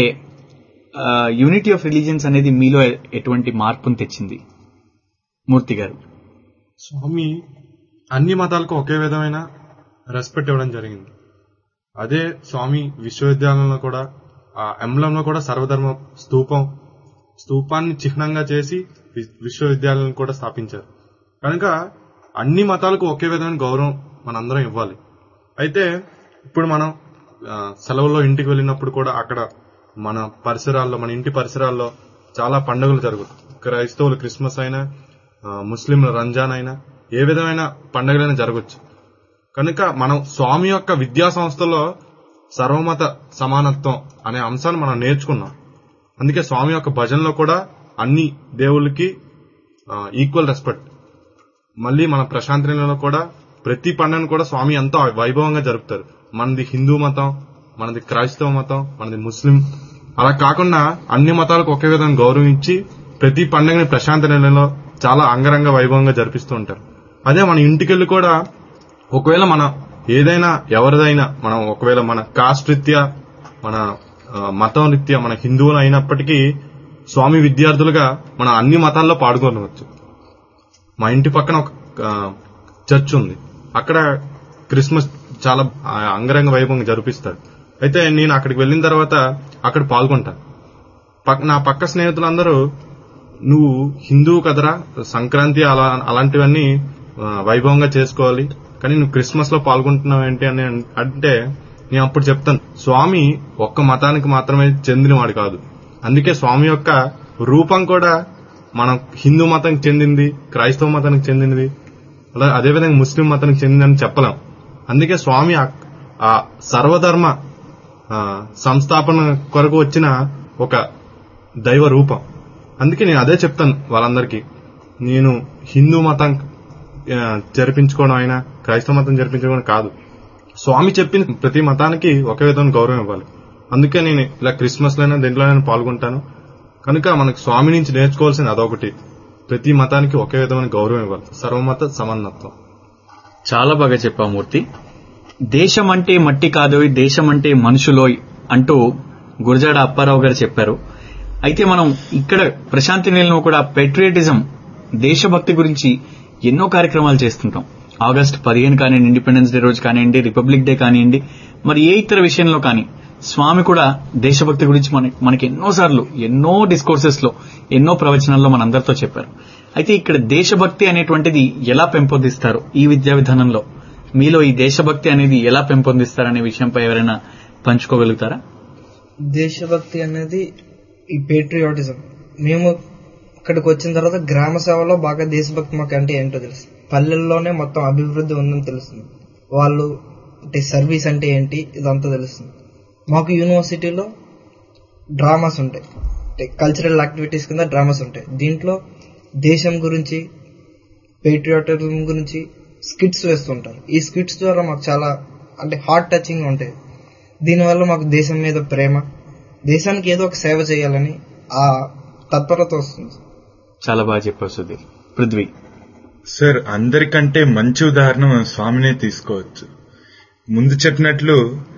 యూనిటీ ఆఫ్ రిలీజియన్స్ అనేది మీలో ఎటువంటి మార్పును తెచ్చింది మూర్తి గారు? స్వామి అన్ని మతాలకు ఒకే విధమైన రెస్పెక్ట్ ఇవ్వడం జరిగింది. అదే స్వామి విశ్వవిద్యాలయంలో కూడా ఆ ఎంబ్లంలో కూడా సర్వధర్మ స్తూపం స్తూపాన్ని చిహ్నంగా చేసి విశ్వవిద్యాలయం కూడా స్థాపించారు. కనుక అన్ని మతాలకు ఒకే విధమైన గౌరవం మనందరం ఇవ్వాలి. అయితే ఇప్పుడు మనం సెలవుల్లో ఇంటికి వెళ్ళినప్పుడు కూడా అక్కడ మన పరిసరాల్లో, మన ఇంటి పరిసరాల్లో చాలా పండుగలు జరుగుతాయి. క్రైస్తవులు క్రిస్మస్ అయినా, ముస్లింల రంజాన్ అయినా, ఏ విధమైన పండుగలైనా జరగచ్చు. కనుక మనం స్వామి యొక్క విద్యా సంస్థలో సర్వమత సమానత్వం అనే అంశాన్ని మనం నేర్చుకున్నాం. అందుకే స్వామి యొక్క భజనలో కూడా అన్ని దేవుళ్ళకి ఈక్వల్ రెస్పెక్ట్. మళ్ళీ మన ప్రశాంతిలో కూడా ప్రతి పండుగను కూడా స్వామి ఎంతో వైభవంగా జరుపుతారు. మనది హిందూ మతం, మనది క్రైస్తవ మతం, మనది ముస్లిం, అలా కాకుండా అన్ని మతాలకు ఒకే విధంగా గౌరవించి ప్రతి పండుగని ప్రశాంత నెలలో చాలా అంగరంగ వైభవంగా జరిపిస్తూ ఉంటారు. అదే మన ఇంటికెళ్ళి కూడా ఒకవేళ మన ఏదైనా ఎవరిదైనా మనం ఒకవేళ మన కాస్ట్ రీత్యా, మన మతం రీత్యా మన హిందువులు అయినప్పటికీ స్వామి విద్యార్థులుగా మనం అన్ని మతాల్లో పాల్గొనవచ్చు. మా ఇంటి పక్కన ఒక చర్చ్ ఉంది, అక్కడ క్రిస్మస్ చాలా అంగరంగ వైభవంగా జరిపిస్తారు. అయితే నేను అక్కడికి వెళ్ళిన తర్వాత అక్కడ పాల్గొంటాను. నా పక్క స్నేహితులందరూ నువ్వు హిందువు కదరా, సంక్రాంతి అలా అలాంటివన్నీ వైభవంగా చేసుకోవాలి, కానీ నువ్వు క్రిస్మస్ లో పాల్గొంటున్నావు ఏంటి అని అంటే నేను అప్పుడు చెప్తాను, స్వామి ఒక్క మతానికి మాత్రమే చెందినవాడు కాదు. అందుకే స్వామి యొక్క రూపం కూడా మనం హిందూ మతానికి చెందింది, క్రైస్తవ మతానికి చెందినది, అలా అదేవిధంగా ముస్లిం మతానికి చెందిందని చెప్పలేం. అందుకే స్వామి ఆ సర్వధర్మ సంస్థాపన కొరకు వచ్చిన ఒక దైవ రూపం. అందుకే నేను అదే చెప్తాను వాళ్ళందరికీ, నేను హిందూ మతం జరిపించుకోవడం అయినా క్రైస్తవ మతం జరిపించుకోవడం కాదు, స్వామి చెప్పిన ప్రతి మతానికి ఒకే విధంగా గౌరవం ఇవ్వాలి. అందుకే నేను ఇలా క్రిస్మస్ లైనా దేంట్లోనైనా పాల్గొంటాను. కనుక మనకు స్వామి నుంచి నేర్చుకోవాల్సింది అదొకటి, ప్రతి మతానికి ఒకే విధమైన గౌరవం ఇవ్వాలి, సర్వమత సమానత్వం. చాలా బాగా చెప్పావు మూర్తి. దేశం అంటే మట్టి కాదోయ్, దేశం అంటే మనుషులోయ్ అంటూ గురజాడ అప్పారావు గారు చెప్పారు. అయితే మనం ఇక్కడ ప్రశాంతి నిలయంలో కూడా పెట్రియాటిజం, దేశభక్తి గురించి ఎన్నో కార్యక్రమాలు చేస్తుంటాం. ఆగస్టు పదిహేను కానివ్వండి, ఇండిపెండెన్స్ డే రోజు కానివ్వండి, రిపబ్లిక్ డే కానివ్వండి, మరి ఏ ఇతర విషయంలో కానీ స్వామి కూడా దేశభక్తి గురించి మనకి మనకి ఎన్నోసార్లు ఎన్నో డిస్కోర్సెస్ లో ఎన్నో ప్రవచనాల్లో మనందరితో చెప్పారు. అయితే ఇక్కడ దేశభక్తి అనేటువంటిది ఎలా పెంపొందిస్తారు ఈ విద్యా విధానంలో? మీలో ఈ దేశభక్తి అనేది ఎలా పెంపొందిస్తారనే విషయంపై ఎవరైనా పంచుకోగలుగుతారా? దేశభక్తి అనేది ఈ పేట్రియాటిజం, మేము ఇక్కడికి వచ్చిన తర్వాత గ్రామ సేవలో బాగా దేశభక్తి మాకు అంటే ఏంటో తెలుసు. పల్లెల్లోనే మొత్తం అభివృద్ధి ఉందని తెలుస్తుంది. వాళ్ళు అంటే సర్వీస్ అంటే ఏంటి ఇదంతా తెలుస్తుంది. మాకు యూనివర్సిటీలో డ్రామాస్ ఉంటాయి, అంటే కల్చరల్ యాక్టివిటీస్ కింద డ్రామాస్ ఉంటాయి. దీంట్లో దేశం గురించి, పేట్రియాటిజం గురించి స్కిట్స్ వేస్తుంటారు. ఈ స్కిట్స్ ద్వారా మాకు చాలా అంటే హార్ట్ టచింగ్ ఉంటాయి. దీనివల్ల మాకు దేశం మీద ప్రేమ, దేశానికి ఏదో ఒక సేవ చేయాలని ఆ తత్పరత వస్తుంది. చాలా బాగా చెప్పారు సుధీర్. పృథ్వీ సార్, అందరికంటే మంచి ఉదాహరణ మనం స్వామినే తీసుకోవచ్చు. ముందు చెప్పినట్లు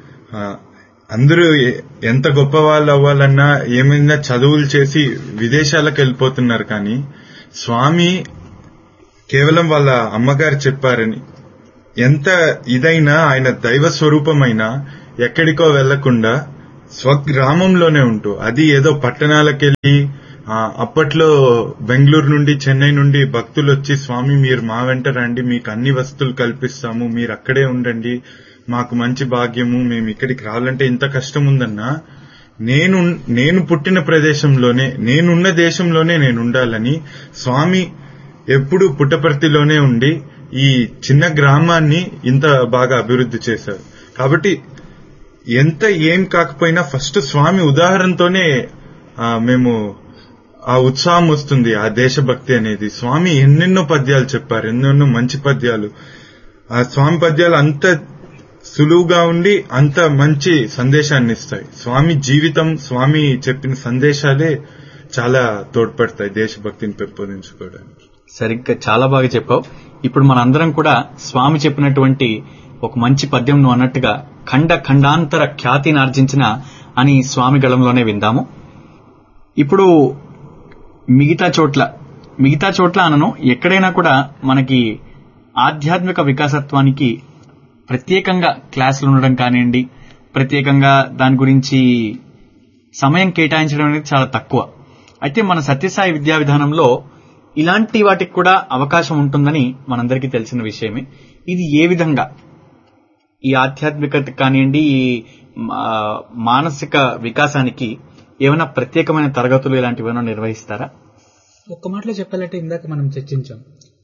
అందరూ ఎంత గొప్ప వాళ్ళు అవ్వాలన్నా ఏమైనా చదువులు చేసి విదేశాలకు వెళ్ళిపోతున్నారు, కానీ స్వామి కేవలం వాళ్ళ అమ్మగారు చెప్పారని ఎంత ఇదైనా ఆయన దైవ స్వరూపమైనా ఎక్కడికో వెళ్లకుండా స్వగ్రామంలోనే ఉంటూ, అది ఏదో పట్టణాలకెళ్లి అప్పట్లో బెంగళూరు నుండి చెన్నై నుండి భక్తులు వచ్చి స్వామి మీరు మా వెంట రండి, మీకు అన్ని వస్తువులు కల్పిస్తాము, మీరు అక్కడే ఉండండి, మాకు మంచి భాగ్యము, మేము ఇక్కడికి రావాలంటే ఇంత కష్టం ఉందన్నా, నేను నేను పుట్టిన ప్రదేశంలోనే నేనున్న దేశంలోనే నేను ఉండాలని స్వామి ఎప్పుడు పుట్టపర్తిలోనే ఉండి ఈ చిన్న గ్రామాన్ని ఇంత బాగా అభివృద్ధి చేశారు. కాబట్టి ఎంత ఏం కాకపోయినా ఫస్ట్ స్వామి ఉదాహరణతోనే మేము ఆ ఉత్సాహం వస్తుంది, ఆ దేశభక్తి అనేది. స్వామి ఎన్నెన్నో పద్యాలు చెప్పారు, ఎన్నెన్నో మంచి పద్యాలు. ఆ స్వామి పద్యాలు అంత సులువుగా ఉండి అంత మంచి సందేశాన్ని ఇస్తాయి. స్వామి జీవితం, స్వామి చెప్పిన సందేశాలే చాలా తోడ్పడతాయి దేశభక్తిని పెంపొందించుకోవడానికి. సరిగ్గా చాలా బాగా చెప్పావు. ఇప్పుడు మనందరం కూడా స్వామి చెప్పినటువంటి ఒక మంచి పద్యం నువ్వు అన్నట్టుగా ఖండ ఖండాంతర ఖ్యాతిని ఆర్జించిన అని స్వామి గళంలోనే విందాము. ఇప్పుడు మిగతా చోట్ల మిగతా చోట్ల అనను ఎక్కడైనా కూడా మనకి ఆధ్యాత్మిక వికాసత్వానికి ప్రత్యేకంగా క్లాసులు ఉండడం కానివ్వండి, ప్రత్యేకంగా దాని గురించి సమయం కేటాయించడం అనేది చాలా తక్కువ. అయితే మన సత్యసాయి విద్యా విధానంలో ఇలాంటి వాటికి కూడా అవకాశం ఉంటుందని మనందరికీ తెలిసిన విషయమే. ఇది ఏ విధంగా ఈ ఆధ్యాత్మికత కానివ్వండి, ఈ మానసిక వికాసానికి ఏమైనా ప్రత్యేకమైన తరగతులు ఇలాంటివి ఏమైనా నిర్వహిస్తారా? ఒక్క మాటలో చెప్పాలంటే ఇందాక మనం చర్చించాం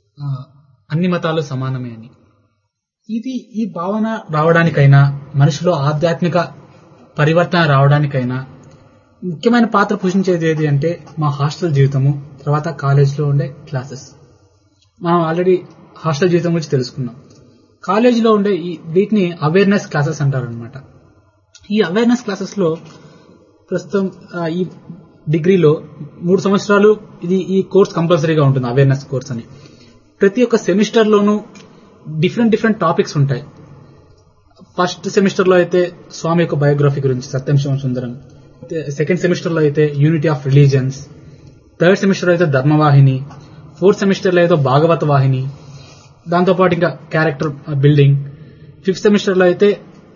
అన్ని మతాలు సమానమే అని. ఇది ఈ భావన రావడానికైనా, మనిషిలో ఆధ్యాత్మిక పరివర్తన రావడానికైనా ముఖ్యమైన పాత్ర పోషించేది ఏది అంటే మా హాస్టల్ జీవితము, తర్వాత కాలేజ్లో ఉండే క్లాసెస్. మనం ఆల్రెడీ హాస్టల్ జీవితం గురించి తెలుసుకున్నాం. కాలేజీలో ఉండే ఈ వీటిని అవేర్నెస్ క్లాసెస్ అంటారు అనమాట. ఈ అవేర్నెస్ క్లాసెస్ లో ప్రస్తుతం ఈ డిగ్రీలో మూడు సంవత్సరాలు ఇది ఈ కోర్స్ కంపల్సరీగా ఉంటుంది, అవేర్నెస్ కోర్స్ అని. ప్రతి ఒక్క సెమిస్టర్ లోనూ డిఫరెంట్ డిఫరెంట్ టాపిక్స్ ఉంటాయి. ఫస్ట్ సెమిస్టర్ లో అయితే స్వామి యొక్క బయోగ్రఫీ గురించి సత్యం శివం సుందరం, సెకండ్ సెమిస్టర్ లో అయితే unity of religions, third semester లో అయితే ధర్మవాహిని, ఫోర్త్ సెమిస్టర్ లో అయితే భాగవత వాహిని, దాంతోపాటు ఇంకా క్యారెక్టర్ బిల్డింగ్, ఫిఫ్త్ సెమిస్టర్ లో అయితే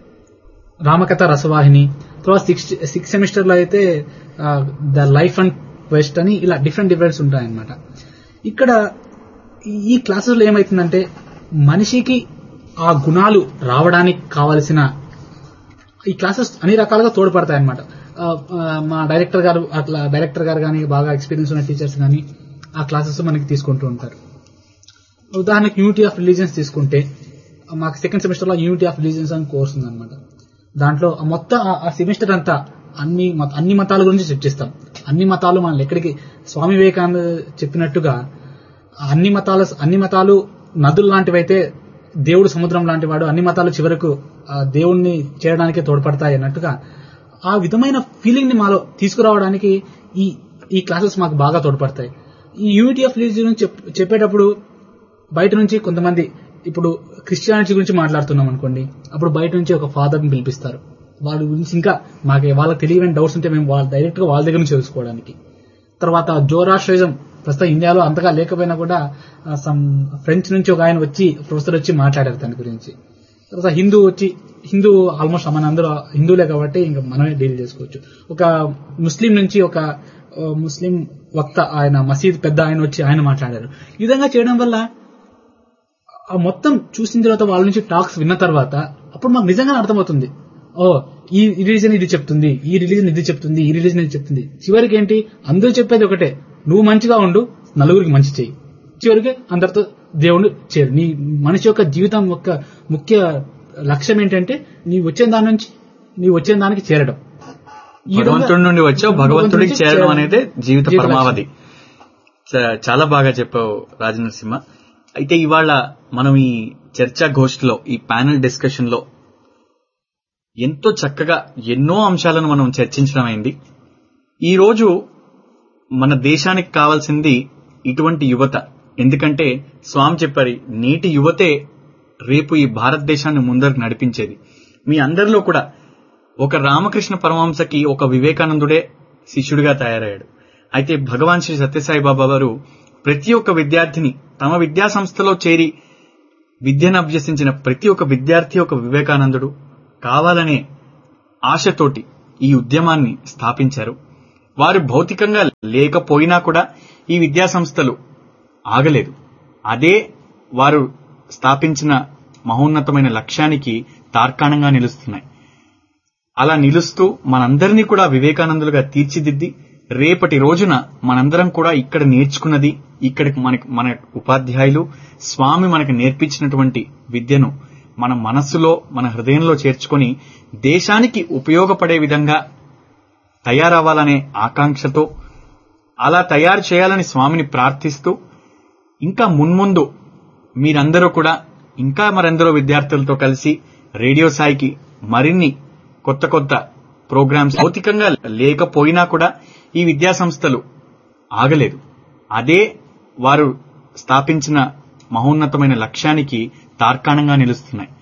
రామకథ రసవాహిని, తర్వాత సిక్స్త్ సిక్స్త్ సెమిస్టర్ లో అయితే ద లైఫ్ అండ్ క్వెస్ట్ అని ఇలా డిఫరెంట్ డిఫరెంట్స్ ఉంటాయన్నమాట. ఇక్కడ ఈ క్లాసెస్ లో ఏమైతుందంటే మనిషికి ఆ గుణాలు రావడానికి కావలసిన ఈ క్లాసెస్ అన్ని రకాలుగా తోడ్పడతాయి అనమాట. మా డైరెక్టర్ గారు అట్లా డైరెక్టర్ గారు కానీ బాగా ఎక్స్పీరియన్స్ ఉన్న టీచర్స్ కానీ ఆ క్లాసెస్ మనకి తీసుకుంటూ ఉంటారు. ఉదాహరణకి యూనిటీ ఆఫ్ రిలీజియన్స్ తీసుకుంటే మాకు సెకండ్ సెమిస్టర్ లో యూనిటీ ఆఫ్ రిలీజియన్స్ అని కోర్స్ ఉందన్నమాట. దాంట్లో మొత్తం ఆ సెమిస్టర్ అంతా అన్ని అన్ని మతాల గురించి చర్చిస్తాం. అన్ని మతాలు మనల్ని ఎక్కడికి, స్వామి వివేకానంద చెప్పినట్టుగా అన్ని మతాల అన్ని మతాలు నదులు లాంటివైతే దేవుడు సముద్రం లాంటి వాడు, అన్ని మతాలు చివరకు దేవుణ్ణి చేరడానికే తోడ్పడతాయి అన్నట్టుగా ఆ విధమైన ఫీలింగ్ ని మాలో తీసుకురావడానికి ఈ ఈ క్లాసెస్ మాకు బాగా తోడ్పడతాయి. ఈ యూనిటీ ఆఫ్ రిలీజియన్ చెప్పేటప్పుడు బయట నుంచి కొంతమంది, ఇప్పుడు క్రిస్టియానిటీ గురించి మాట్లాడుతున్నాం అనుకోండి, అప్పుడు బయట నుంచి ఒక ఫాదర్ ని పిలిపిస్తారు. వాళ్ళ గురించి ఇంకా మాకు వాళ్ళకి తెలియని డౌట్స్ ఉంటే మేము వాళ్ళ డైరెక్ట్ గా వాళ్ళ దగ్గర నుంచి తెలుసుకోవడానికి. తర్వాత జోరాస్ట్రిజం ప్రస్తుతం ఇండియాలో అంతగా లేకపోయినా కూడా సమ్ ఫ్రెంచ్ నుంచి ఒక ఆయన వచ్చి ప్రొఫెసర్ వచ్చి మాట్లాడారు దాని గురించి. తర్వాత హిందూ వచ్చి, హిందూ ఆల్మోస్ట్ మన అందరూ హిందువులే కాబట్టి ఇంకా మనమే డీల్ చేసుకోవచ్చు. ఒక ముస్లిం నుంచి ఒక ముస్లిం వక్త, ఆయన మసీద్ పెద్ద ఆయన వచ్చి ఆయన మాట్లాడారు. ఈ విధంగా చేయడం వల్ల ఆ మొత్తం చూసిన తర్వాత వాళ్ళ నుంచి టాక్స్ విన్న తర్వాత అప్పుడు మాకు నిజంగా అర్థమవుతుంది, ఓ ఈ రిలీజన్ ఇది చెప్తుంది, ఈ రిలీజన్ ఇది చెప్తుంది, ఈ రిలీజన్ ఇది చెప్తుంది. చివరికి ఏంటి, అందరూ చెప్పేది ఒకటే, నువ్వు మంచిగా ఉండు, నలుగురికి మంచి చెయ్యి, చివరికి అందరితో దేవుడు చేరు. నీ మనిషి యొక్క జీవితం యొక్క ముఖ్య లక్ష్యం ఏంటంటే నీ వచ్చే దాని నుంచి నీ వచ్చే దానికి చేరడం. భగవంతుడి నుండి వచ్చావు, భగవంతుడికి చేరడం అనేది జీవిత పరమావధి. చాలా బాగా చెప్పావు రాజనరసింహ. అయితే ఇవాళ మనం ఈ చర్చా గోష్ఠిలో, ఈ ప్యానెల్ డిస్కషన్ లో ఎంతో చక్కగా ఎన్నో అంశాలను మనం చర్చించడం అయింది. ఈ రోజు మన దేశానికి కావాల్సింది ఇటువంటి యువత. ఎందుకంటే స్వామి చెప్పారు, నేటి యువతే రేపు ఈ భారతదేశాన్ని ముందరకు నడిపించేది. మీ అందరిలో కూడా ఒక రామకృష్ణ పరమహంసకి ఒక వివేకానందుడే శిష్యుడిగా తయారయ్యాడు. అయితే భగవాన్ శ్రీ సత్యసాయి బాబా వారు ప్రతి ఒక్క విద్యార్థిని తమ విద్యా సంస్థలో చేరి విద్యను అభ్యసించిన ప్రతి ఒక్క విద్యార్థి ఒక వివేకానందుడు కావాలనే ఆశతోటి ఈ ఉద్యమాన్ని స్థాపించారు. వారు భౌతికంగా లేకపోయినా కూడా ఈ విద్యా సంస్థలు ఆగలేదు. అదే వారు స్థాపించిన మహోన్నతమైన లక్ష్యానికి తార్కాణంగా నిలుస్తున్నాయి. అలా నిలుస్తూ మనందరినీ కూడా వివేకానందులుగా తీర్చిదిద్ది రేపటి రోజున మనందరం కూడా ఇక్కడ నేర్చుకున్నది, ఇక్కడ మనకి మన ఉపాధ్యాయులు స్వామి మనకి నేర్పించినటువంటి విద్యను మన మనస్సులో మన హృదయంలో చేర్చుకొని దేశానికి ఉపయోగపడే విధంగా తయారవ్వాలనే ఆకాంక్షతో అలా తయారు చేయాలని స్వామిని ప్రార్థిస్తూ ఇంకా మున్ముందు మీరందరూ కూడా ఇంకా మరెందరో విద్యార్థులతో కలిసి రేడియో సాయికి మరిన్ని కొత్త కొత్త ప్రోగ్రామ్స్ భౌతికంగా లేకపోయినా కూడా ఈ విద్యా సంస్థలు ఆగలేదు. అదే వారు స్థాపించిన మహోన్నతమైన లక్ష్యానికి తార్కాణంగా నిలుస్తున్నాయి.